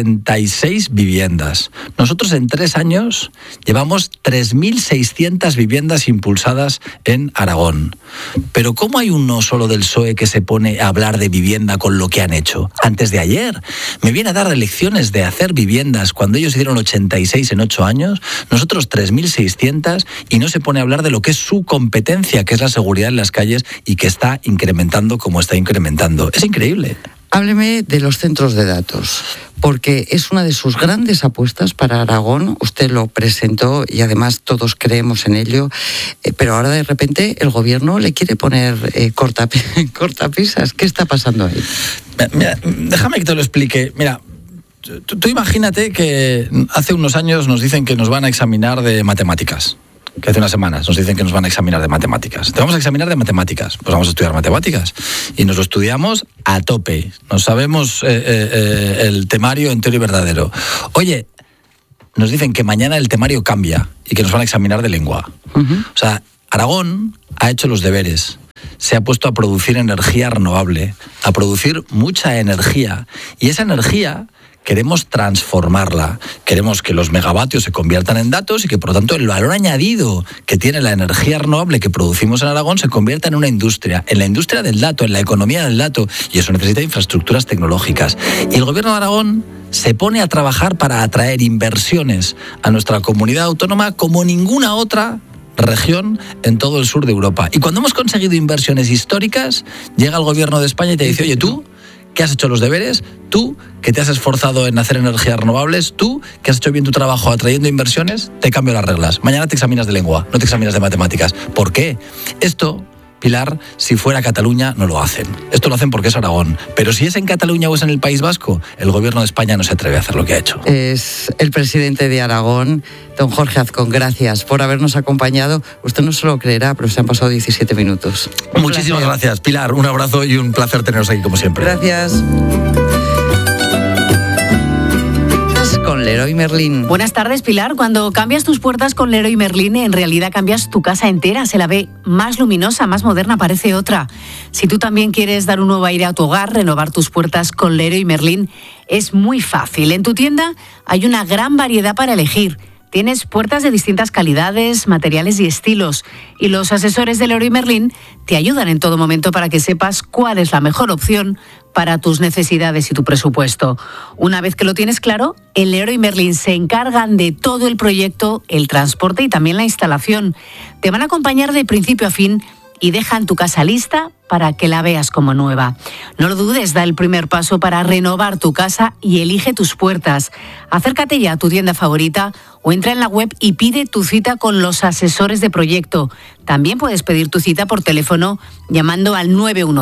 D: 86 viviendas. Nosotros en 3 años llevamos 3.600 viviendas impulsadas en Aragón. Pero ¿cómo hay uno solo del PSOE que se pone a hablar de vivienda con lo que han hecho? Antes de ayer me viene a dar lecciones de hacer viviendas cuando ellos hicieron 86 en 8 años, nosotros 3.600, y no se pone a hablar de lo que es su competencia, que es la seguridad en las calles y que está incrementando como está incrementando. Es increíble.
I: Hábleme de los centros de datos, porque es una de sus grandes apuestas para Aragón. Usted lo presentó y además todos creemos en ello, pero ahora de repente el gobierno le quiere poner cortapisas. ¿Qué está pasando ahí?
D: Mira, déjame que te lo explique. Mira, tú imagínate que hace unos años nos dicen que nos van a examinar de matemáticas. Que hace unas semanas nos dicen que nos van a examinar de matemáticas. Te vamos a examinar de matemáticas. Pues vamos a estudiar matemáticas. Y nos lo estudiamos a tope. Nos sabemos el temario entero y verdadero. Oye, nos dicen que mañana el temario cambia y que nos van a examinar de lengua. O sea, Aragón ha hecho los deberes. Se ha puesto a producir energía renovable, a producir mucha energía. Y esa energía queremos transformarla. Queremos que los megavatios se conviertan en datos y que, por lo tanto, el valor añadido que tiene la energía renovable que producimos en Aragón se convierta en una industria, en la industria del dato, en la economía del dato, y eso necesita infraestructuras tecnológicas. Y el gobierno de Aragón se pone a trabajar para atraer inversiones a nuestra comunidad autónoma como ninguna otra región en todo el sur de Europa. Y cuando hemos conseguido inversiones históricas, llega el gobierno de España y te dice: oye, tú, que has hecho los deberes, tú que te has esforzado en hacer energías renovables, tú que has hecho bien tu trabajo atrayendo inversiones, te cambio las reglas. Mañana te examinas de lengua, no te examinas de matemáticas. ¿Por qué? Esto, Pilar, si fuera Cataluña no lo hacen. Esto lo hacen porque es Aragón. Pero si es en Cataluña o es en el País Vasco, el gobierno de España no se atreve a hacer lo que ha hecho.
I: Es el presidente de Aragón, don Jorge Azcón. Gracias por habernos acompañado. Usted no se lo creerá, pero se han pasado 17 minutos.
D: Muchísimas gracias, Pilar. Un abrazo y un placer teneros aquí como siempre.
I: Gracias. Con Leroy Merlin.
F: Buenas tardes, Pilar. Cuando cambias tus puertas con Leroy Merlin, en realidad cambias tu casa entera. Se la ve más luminosa, más moderna, parece otra. Si tú también quieres dar un nuevo aire a tu hogar, renovar tus puertas con Leroy Merlin, es muy fácil. En tu tienda hay una gran variedad para elegir. Tienes puertas de distintas calidades, materiales y estilos. Y los asesores de Leroy Merlin te ayudan en todo momento para que sepas cuál es la mejor opción para tus necesidades y tu presupuesto. Una vez que lo tienes claro, en Leroy Merlin se encargan de todo el proyecto, el transporte y también la instalación. Te van a acompañar de principio a fin y dejan tu casa lista para que la veas como nueva. No lo dudes, da el primer paso para renovar tu casa y elige tus puertas. Acércate ya a tu tienda favorita o entra en la web y pide tu cita con los asesores de proyecto. También puedes pedir tu cita por teléfono llamando al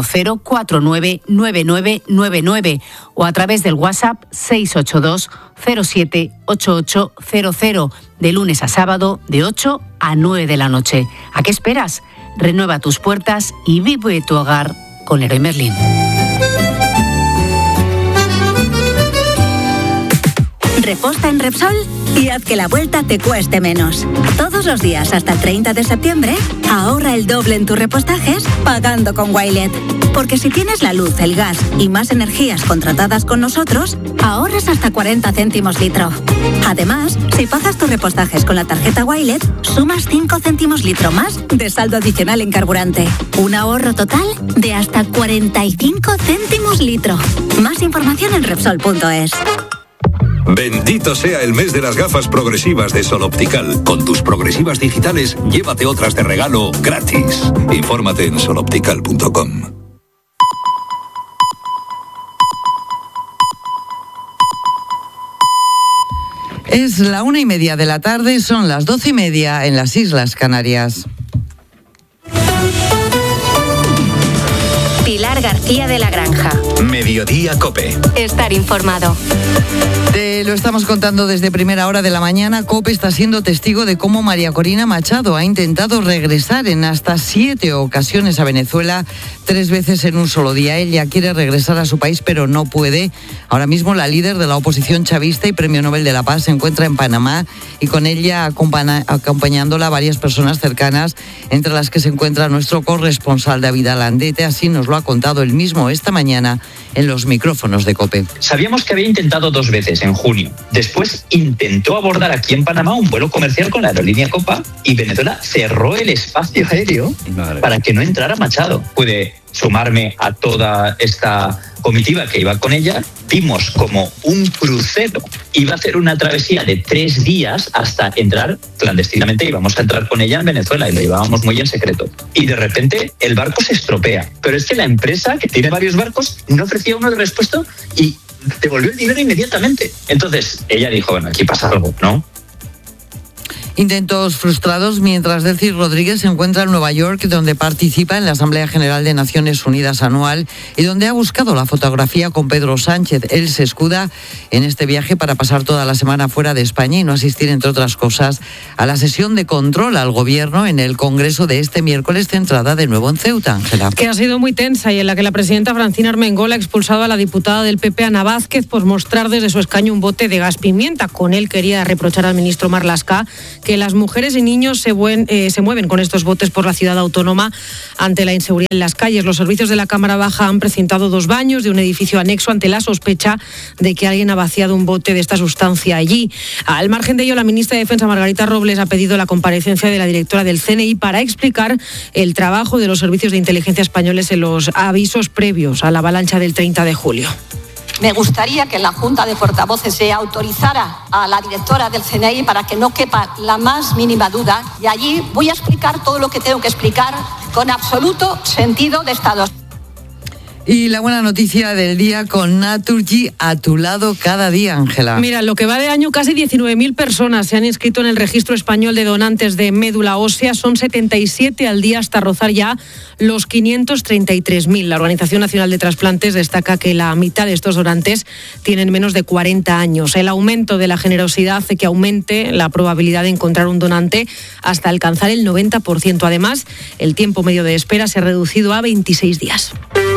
F: 910-499999 o a través del WhatsApp 682 07 8800 de lunes a sábado de 8 a 9 de la noche. ¿A qué esperas? Renueva tus puertas y vive tu hogar con Leroy Merlin.
G: Reposta en Repsol y haz que la vuelta te cueste menos. Todos los días hasta el 30 de septiembre, ahorra el doble en tus repostajes pagando con Wilet. Porque si tienes la luz, el gas y más energías contratadas con nosotros, ahorras hasta 40 céntimos litro. Además, si pagas tus repostajes con la tarjeta Wilet, sumas 5 céntimos litro más de saldo adicional en carburante. Un ahorro total de hasta 45 céntimos litro. Más información en Repsol.es.
W: Bendito sea el mes de las gafas progresivas de Sol Optical. Con tus progresivas digitales, llévate otras de regalo gratis. Infórmate en soloptical.com.
I: Es la 1:30 de la tarde, son las 12:30 en las Islas Canarias.
C: Pilar García de la Granja.
A: Mediodía COPE.
C: Estar informado.
I: Te lo estamos contando desde primera hora de la mañana. COPE está siendo testigo de cómo María Corina Machado ha intentado regresar en hasta 7 ocasiones a Venezuela, 3 veces en un solo día. Ella quiere regresar a su país, pero no puede. Ahora mismo la líder de la oposición chavista y Premio Nobel de la Paz se encuentra en Panamá y con ella acompañándola varias personas cercanas, entre las que se encuentra nuestro corresponsal David Alandete. Así nos lo ha contado él mismo esta mañana en los micrófonos de COPE.
B: Sabíamos que había intentado 2 veces en junio. Después intentó abordar aquí en Panamá un vuelo comercial con la aerolínea Copa y Venezuela cerró el espacio aéreo para que no entrara Machado. Pude sumarme a toda esta comitiva que iba con ella. Vimos como un crucero iba a hacer una travesía de 3 días hasta entrar clandestinamente. Íbamos a entrar con ella en Venezuela y lo llevábamos muy en secreto. Y de repente el barco se estropea. Pero es que la empresa, que tiene varios barcos, no ofrecía uno de repuesto y devolvió el dinero inmediatamente. Entonces ella dijo, bueno, aquí pasa algo, ¿no?
I: Intentos frustrados mientras Delcy Rodríguez se encuentra en Nueva York, donde participa en la Asamblea General de Naciones Unidas anual y donde ha buscado la fotografía con Pedro Sánchez. Él se escuda en este viaje para pasar toda la semana fuera de España y no asistir, entre otras cosas, a la sesión de control al gobierno en el Congreso de este miércoles, centrada de nuevo en Ceuta. Ángela.
L: Que ha sido muy tensa y en la que la presidenta Francina Armengol ha expulsado a la diputada del PP, Ana Vázquez, por mostrar desde su escaño un bote de gas pimienta. Con él quería reprochar al ministro Marlaska que las mujeres y niños se mueven con estos botes por la ciudad autónoma ante la inseguridad en las calles. Los servicios de la Cámara Baja han precintado 2 baños de un edificio anexo ante la sospecha de que alguien ha vaciado un bote de esta sustancia allí. Al margen de ello, la ministra de Defensa, Margarita Robles, ha pedido la comparecencia de la directora del CNI para explicar el trabajo de los servicios de inteligencia españoles en los avisos previos a la avalancha del 30 de julio.
S: Me gustaría que la Junta de Portavoces se autorizara a la directora del CNI para que no quepa la más mínima duda y allí voy a explicar todo lo que tengo que explicar con absoluto sentido de Estado.
I: Y la buena noticia del día con Naturgy a tu lado cada día, Ángela.
L: Mira, lo que va de año, casi 19.000 personas se han inscrito en el registro español de donantes de médula ósea. Son 77 al día hasta rozar ya los 533.000. La Organización Nacional de Trasplantes destaca que la mitad de estos donantes tienen menos de 40 años. El aumento de la generosidad hace que aumente la probabilidad de encontrar un donante hasta alcanzar el 90%. Además, el tiempo medio de espera se ha reducido a 26 días.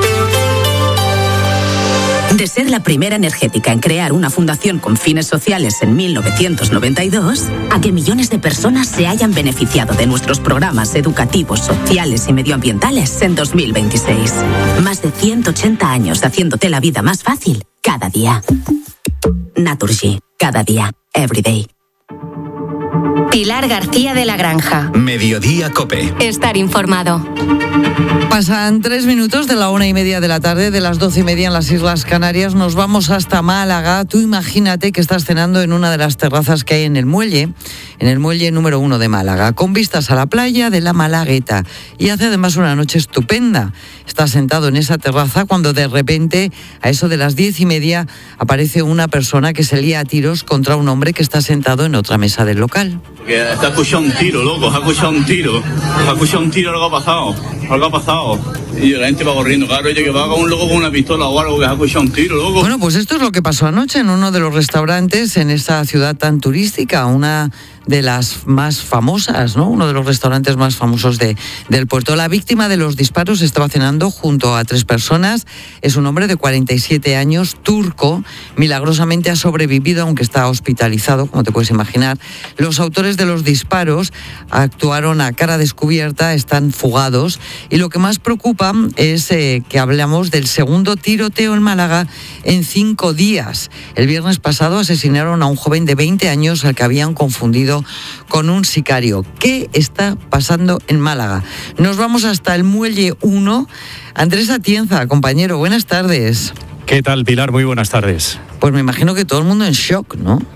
C: De ser la primera energética en crear una fundación con fines sociales en 1992, a que millones de personas se hayan beneficiado de nuestros programas educativos, sociales y medioambientales en 2026. Más de 180 años haciéndote la vida más fácil cada día. Naturgy, cada día, every day. Pilar García de la Granja.
A: Mediodía COPE.
C: Estar informado.
I: Pasan 3 minutos de la 1:30 de la tarde, de las 12:30 en las Islas Canarias. Nos vamos hasta Málaga. Tú imagínate que estás cenando en una de las terrazas que hay en el muelle número 1 de Málaga, con vistas a la playa de la Malagueta. Y hace además una noche estupenda. Estás sentado en esa terraza cuando de repente, a eso de las 10:30, aparece una persona que se lía a tiros contra un hombre que está sentado en otra mesa del local.
H: Que ha escuchado un tiro, loco, ha escuchado un tiro, algo ha pasado. Y la gente va corriendo, claro, ella que va con un loco con una pistola o algo, que ha escuchado un tiro, loco.
I: Bueno, pues esto es lo que pasó anoche en uno de los restaurantes en esa ciudad tan turística, una de las más famosas, ¿no? Uno de los restaurantes más famosos del puerto. La víctima de los disparos estaba cenando junto a 3 personas. Es un hombre de 47 años, turco. Milagrosamente ha sobrevivido, aunque está hospitalizado, como te puedes imaginar. Los autores de los disparos actuaron a cara descubierta, están fugados. Y lo que más preocupa es que hablamos del segundo tiroteo en Málaga en 5 días. El viernes pasado asesinaron a un joven de 20 años al que habían confundido con un sicario. ¿Qué está pasando en Málaga? Nos vamos hasta el Muelle 1. Andrés Atienza, compañero, buenas tardes.
J: ¿Qué tal, Pilar? Muy buenas tardes.
I: Pues me imagino que todo el mundo en shock, ¿no?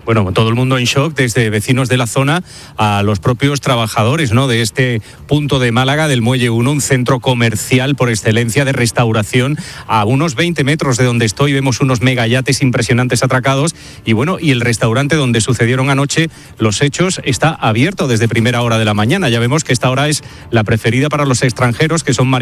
M: bueno, todo el mundo en shock, desde vecinos de la zona a los propios trabajadores, ¿no?, de este punto de Málaga, del Muelle 1, un centro comercial por excelencia de restauración. A unos 20 metros de donde estoy vemos unos megayates impresionantes atracados y bueno, y el restaurante donde sucedieron anoche los hechos está abierto desde primera hora de la mañana. Ya vemos que esta hora es la preferida para los extranjeros, que son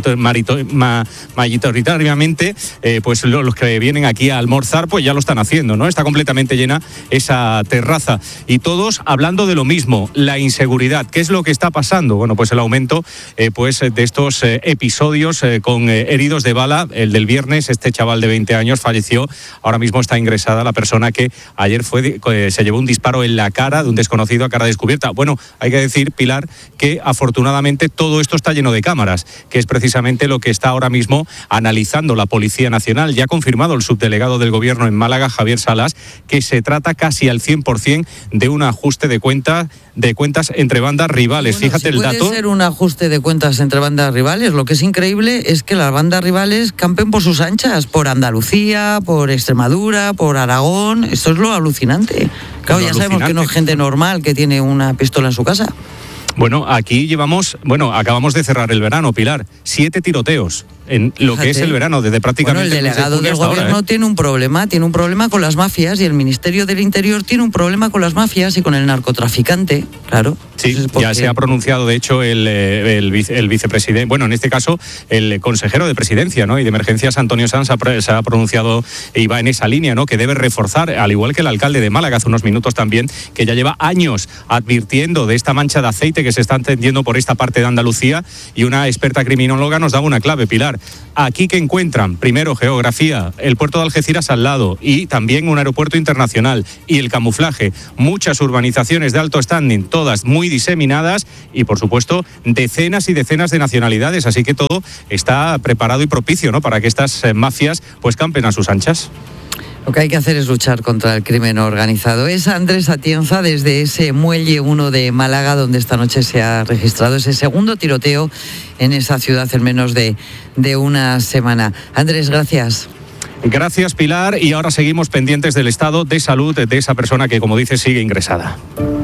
M: mayoritariamente pues los que vienen aquí a almorzar, pues ya lo están haciendo, ¿no? Está completamente llena esa terraza y todos hablando de lo mismo, la inseguridad. ¿Qué es lo que está pasando? Bueno, pues el aumento pues de estos episodios con heridos de bala. El del viernes, este chaval de 20 años falleció. Ahora mismo está ingresada la persona que ayer se llevó un disparo en la cara de un desconocido a cara descubierta. Bueno, hay que decir, Pilar, que afortunadamente todo esto está lleno de cámaras, que es precisamente lo que está ahora mismo analizando la Policía Nacional. Ya ha confirmado el subdelegado del Gobierno en Málaga, Javier Salas, que se trata casi al 100% de un ajuste de cuentas entre bandas rivales.
I: Bueno,
M: fíjate el dato.
I: Puede ser un ajuste de cuentas entre bandas rivales. Lo que es increíble es que las bandas rivales campen por sus anchas, por Andalucía, por Extremadura, por Aragón. Esto es lo alucinante. Claro, ya sabemos que no es gente normal que tiene una pistola en su casa.
M: Bueno, aquí acabamos de cerrar el verano, Pilar. 7 tiroteos en lo que es el verano, desde prácticamente...
I: Bueno, el delegado del Gobierno tiene un problema con las mafias, y el Ministerio del Interior tiene un problema con las mafias y con el narcotraficante, claro.
M: Sí, ya se ha pronunciado, de hecho, el vicepresidente, bueno, en este caso, el consejero de Presidencia, ¿no?, y de Emergencias, Antonio Sanz, se ha pronunciado y va en esa línea, ¿no?, que debe reforzar, al igual que el alcalde de Málaga hace unos minutos también, que ya lleva años advirtiendo de esta mancha de aceite que se está entendiendo por esta parte de Andalucía, y una experta criminóloga nos daba una clave, Pilar. Aquí que encuentran, primero, geografía, el puerto de Algeciras al lado y también un aeropuerto internacional, y el camuflaje, muchas urbanizaciones de alto standing, todas muy diseminadas, y por supuesto decenas y decenas de nacionalidades, así que todo está preparado y propicio, ¿no?, para que estas mafias pues campen a sus anchas.
I: Lo que hay que hacer es luchar contra el crimen organizado. Es Andrés Atienza desde ese Muelle 1 de Málaga, donde esta noche se ha registrado ese segundo tiroteo en esa ciudad en menos de una semana. Andrés, gracias.
M: Gracias, Pilar, y ahora seguimos pendientes del estado de salud de esa persona que, como dice, sigue ingresada.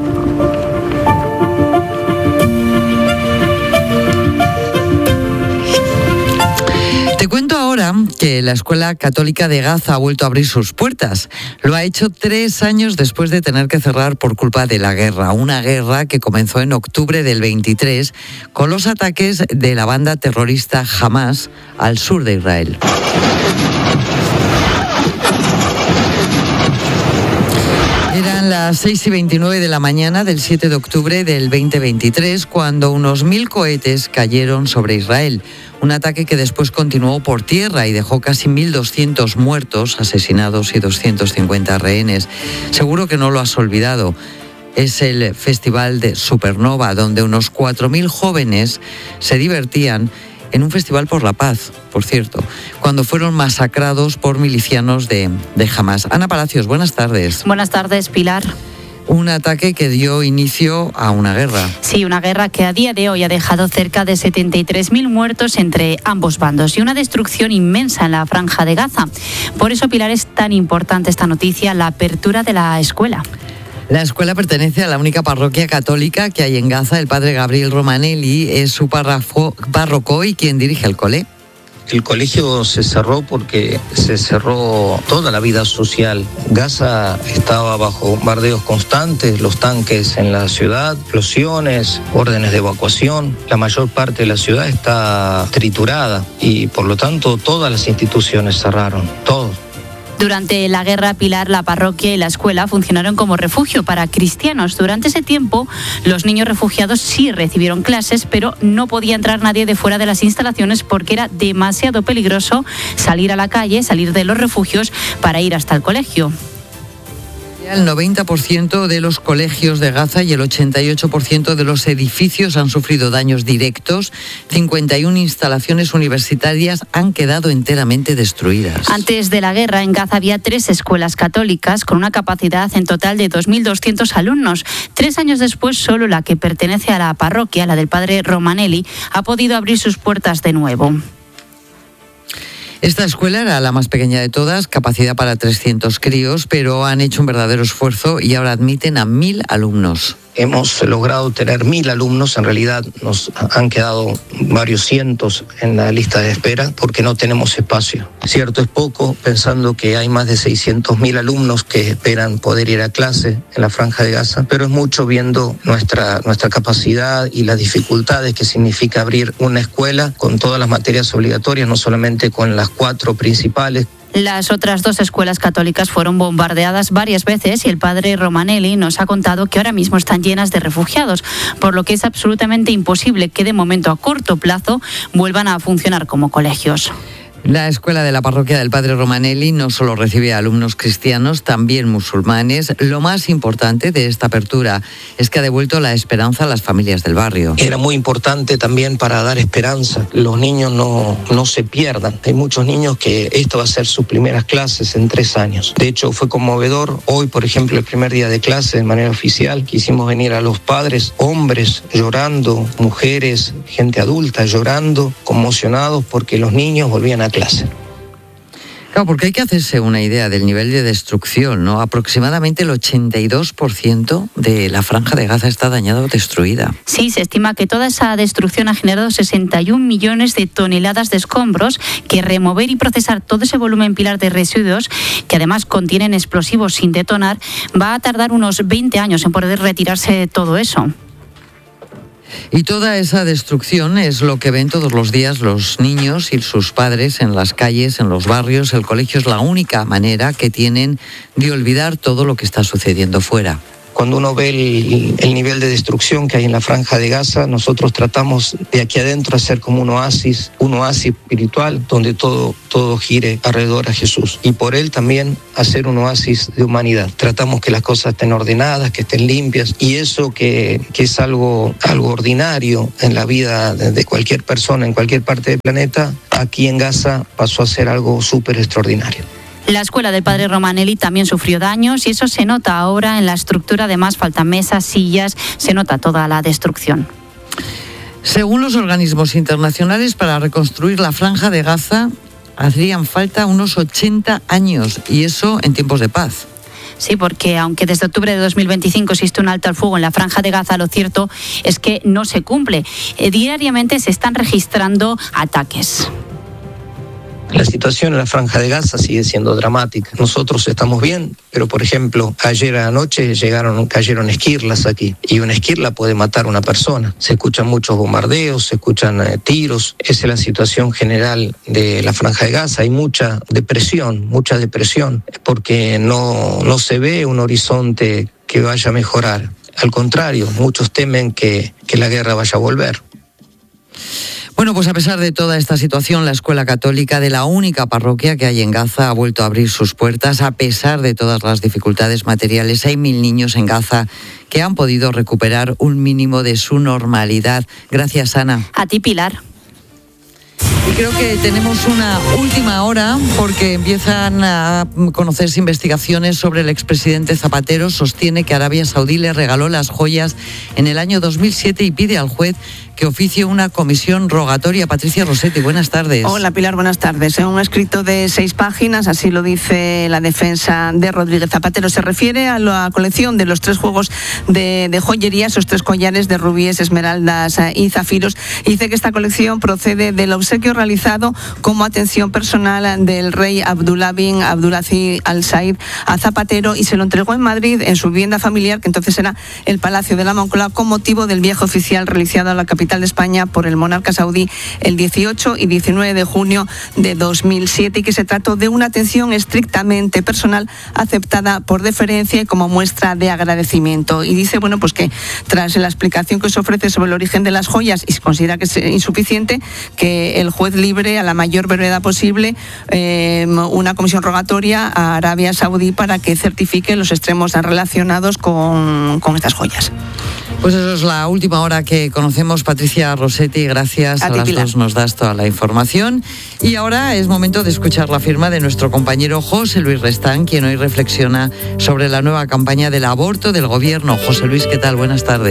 I: Te cuento ahora que la Escuela Católica de Gaza ha vuelto a abrir sus puertas. Lo ha hecho 3 años después de tener que cerrar por culpa de la guerra. Una guerra que comenzó en octubre del 23 con los ataques de la banda terrorista Hamas al sur de Israel. Eran las 6:29 de la mañana del 7 de octubre del 2023 cuando unos 1.000 cohetes cayeron sobre Israel. Un ataque que después continuó por tierra y dejó casi 1.200 muertos, asesinados y 250 rehenes. Seguro que no lo has olvidado. Es el Festival de Supernova, donde unos 4.000 jóvenes se divertían en un festival por la paz, por cierto, cuando fueron masacrados por milicianos de Hamas. Ana Palacios, buenas tardes.
J: Buenas tardes, Pilar.
I: Un ataque que dio inicio a una guerra.
J: Sí, una guerra que a día de hoy ha dejado cerca de 73.000 muertos entre ambos bandos y una destrucción inmensa en la franja de Gaza. Por eso, Pilar, es tan importante esta noticia, la apertura de la escuela.
I: La escuela pertenece a la única parroquia católica que hay en Gaza. El padre Gabriel Romanelli es su párroco y quien dirige el cole.
K: El colegio se cerró porque se cerró toda la vida social. Gaza estaba bajo bombardeos constantes, los tanques en la ciudad, explosiones, órdenes de evacuación. La mayor parte de la ciudad está triturada y por lo tanto todas las instituciones cerraron, todo.
J: Durante la guerra, Pilar, la parroquia y la escuela funcionaron como refugio para cristianos. Durante ese tiempo, los niños refugiados sí recibieron clases, pero no podía entrar nadie de fuera de las instalaciones porque era demasiado peligroso salir a la calle, salir de los refugios para ir hasta el colegio.
I: El 90% de los colegios de Gaza y el 88% de los edificios han sufrido daños directos. 51 instalaciones universitarias han quedado enteramente destruidas.
J: Antes de la guerra, en Gaza había 3 escuelas católicas con una capacidad en total de 2.200 alumnos. 3 años después, solo la que pertenece a la parroquia, la del padre Romanelli, ha podido abrir sus puertas de nuevo.
I: Esta escuela era la más pequeña de todas, capacidad para 300 críos, pero han hecho un verdadero esfuerzo y ahora admiten a 1.000 alumnos.
K: Hemos logrado tener 1.000 alumnos, en realidad nos han quedado varios cientos en la lista de espera porque no tenemos espacio. Cierto, es poco, pensando que hay más de 600.000 alumnos que esperan poder ir a clase en la Franja de Gaza, pero es mucho viendo nuestra capacidad y las dificultades que significa abrir una escuela con todas las materias obligatorias, no solamente con las 4 principales.
J: Las otras 2 escuelas católicas fueron bombardeadas varias veces y el padre Romanelli nos ha contado que ahora mismo están llenas de refugiados, por lo que es absolutamente imposible que de momento a corto plazo vuelvan a funcionar como colegios.
I: La escuela de la parroquia del Padre Romanelli no solo recibe a alumnos cristianos, también musulmanes. Lo más importante de esta apertura es que ha devuelto la esperanza a las familias del barrio.
K: Era muy importante también para dar esperanza. Los niños no se pierdan. Hay muchos niños que esto va a ser sus primeras clases en 3 años. De hecho, fue conmovedor. Hoy, por ejemplo, el primer día de clase de manera oficial, quisimos venir a los padres, hombres llorando, mujeres, gente adulta llorando, conmocionados porque los niños volvían a clase.
I: Claro, porque hay que hacerse una idea del nivel de destrucción, ¿no? Aproximadamente el 82% de la Franja de Gaza está dañada o destruida.
J: Sí, se estima que toda esa destrucción ha generado 61 millones de toneladas de escombros, que remover y procesar todo ese volumen pilar de residuos, que además contienen explosivos sin detonar, va a tardar unos 20 años en poder retirarse todo eso.
I: Y toda esa destrucción es lo que ven todos los días los niños y sus padres en las calles, en los barrios. El colegio es la única manera que tienen de olvidar todo lo que está sucediendo fuera.
K: Cuando uno ve el nivel de destrucción que hay en la Franja de Gaza, nosotros tratamos de aquí adentro hacer como un oasis espiritual, donde todo gire alrededor a Jesús. Y por él también hacer un oasis de humanidad. Tratamos que las cosas estén ordenadas, que estén limpias. Y eso que es algo ordinario en la vida de cualquier persona, en cualquier parte del planeta, aquí en Gaza pasó a ser algo súper extraordinario.
J: La escuela del Padre Romanelli también sufrió daños y eso se nota ahora en la estructura. Además, faltan mesas, sillas, se nota toda la destrucción.
I: Según los organismos internacionales, para reconstruir la Franja de Gaza harían falta unos 80 años, y eso en tiempos de paz.
J: Sí, porque aunque desde octubre de 2025 existe un alto al fuego en la Franja de Gaza, lo cierto es que no se cumple. Diariamente se están registrando ataques.
K: La situación en la Franja de Gaza sigue siendo dramática. Nosotros estamos bien, pero por ejemplo, ayer anoche cayeron esquirlas aquí, y una esquirla puede matar a una persona. Se escuchan muchos bombardeos, se escuchan tiros. Esa es la situación general de la Franja de Gaza. Hay mucha depresión, porque no se ve un horizonte que vaya a mejorar. Al contrario, muchos temen que la guerra vaya a volver.
I: Bueno, pues a pesar de toda esta situación, la escuela católica de la única parroquia que hay en Gaza ha vuelto a abrir sus puertas. A pesar de todas las dificultades materiales, hay 1.000 niños en Gaza que han podido recuperar un mínimo de su normalidad. Gracias, Ana.
J: A ti, Pilar.
I: Y creo que tenemos una última hora porque empiezan a conocerse investigaciones sobre el expresidente Zapatero. Sostiene que Arabia Saudí le regaló las joyas en el año 2007 y pide al juez que oficie una comisión rogatoria. Patricia Rossetti, buenas tardes.
N: Hola, Pilar, buenas tardes. En un escrito de 6 páginas, así lo dice la defensa de Rodríguez Zapatero, se refiere a la colección de los 3 juegos de joyería, esos 3 collares de rubíes, esmeraldas y zafiros. Y dice que esta colección procede del obsequio realizado como atención personal del rey Abdullah bin Abdulaziz Al Said a Zapatero, y se lo entregó en Madrid, en su vivienda familiar, que entonces era el Palacio de la Moncloa, con motivo del viaje oficial realizado a la capital de España por el monarca saudí el 18 y 19 de junio de 2007, y que se trató de una atención estrictamente personal aceptada por deferencia y como muestra de agradecimiento. Y dice, bueno, pues que tras la explicación que se ofrece sobre el origen de las joyas, y se considera que es insuficiente, que el juez libre a la mayor brevedad posible una comisión rogatoria a Arabia Saudí para que certifique los extremos relacionados con estas joyas.
I: Pues eso es la última hora que conocemos. Patricia Rossetti, gracias. A las 2 nos das toda la información. Y ahora es momento de escuchar la firma de nuestro compañero José Luis Restán, quien hoy reflexiona sobre la nueva campaña del aborto del gobierno. José Luis, ¿qué tal? Buenas tardes.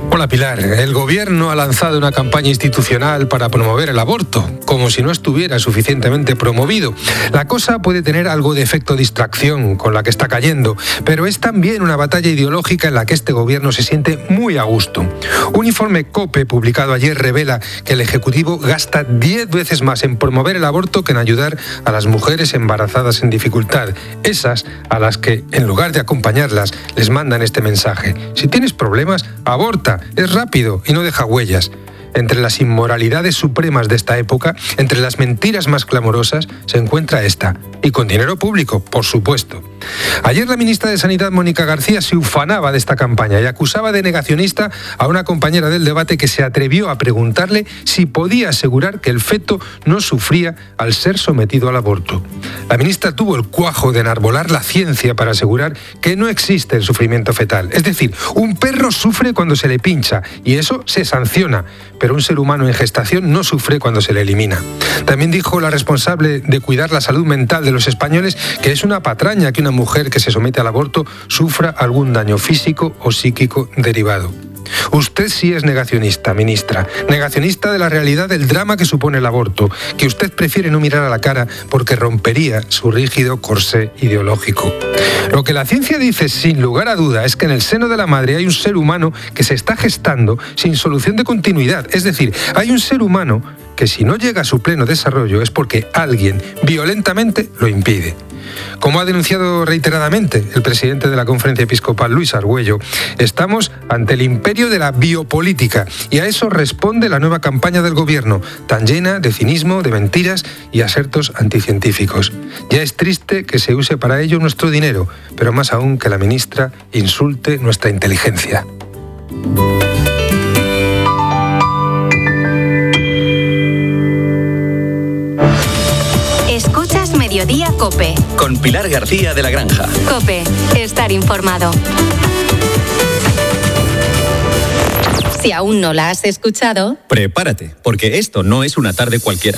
O: Hola Pilar, el gobierno ha lanzado una campaña institucional para promover el aborto, como si no estuviera suficientemente promovido. La cosa puede tener algo de efecto distracción con la que está cayendo, pero es también una batalla ideológica en la que este gobierno se siente muy a gusto. Un informe COPE publicado ayer revela que el Ejecutivo gasta 10 veces más en promover el aborto que en ayudar a las mujeres embarazadas en dificultad, esas a las que, en lugar de acompañarlas, les mandan este mensaje: si tienes problemas, aborta. Es rápido y no deja huellas. Entre las inmoralidades supremas de esta época, entre las mentiras más clamorosas, se encuentra esta. Y con dinero público, por supuesto. Ayer la ministra de Sanidad, Mónica García, se ufanaba de esta campaña y acusaba de negacionista a una compañera del debate que se atrevió a preguntarle si podía asegurar que el feto no sufría al ser sometido al aborto. La ministra tuvo el cuajo de enarbolar la ciencia para asegurar que no existe el sufrimiento fetal. Es decir, un perro sufre cuando se le pincha y eso se sanciona, pero un ser humano en gestación no sufre cuando se le elimina. También dijo la responsable de cuidar la salud mental de los españoles que es una patraña que una mujer que se somete al aborto sufra algún daño físico o psíquico derivado. Usted sí es negacionista, ministra. Negacionista de la realidad del drama que supone el aborto, que usted prefiere no mirar a la cara porque rompería su rígido corsé ideológico. Lo que la ciencia dice sin lugar a duda es que en el seno de la madre hay un ser humano que se está gestando sin solución de continuidad. Es decir, hay un ser humano que si no llega a su pleno desarrollo es porque alguien violentamente lo impide. Como ha denunciado reiteradamente el presidente de la Conferencia Episcopal, Luis Argüello, estamos ante el imperio de la biopolítica y a eso responde la nueva campaña del gobierno, tan llena de cinismo, de mentiras y asertos anticientíficos. Ya es triste que se use para ello nuestro dinero, pero más aún que la ministra insulte nuestra inteligencia.
P: Mediodía COPE.
A: Con Pilar García de la Granja.
P: COPE. Estar informado. Si aún no la has escuchado,
A: prepárate, porque esto no es una tarde cualquiera.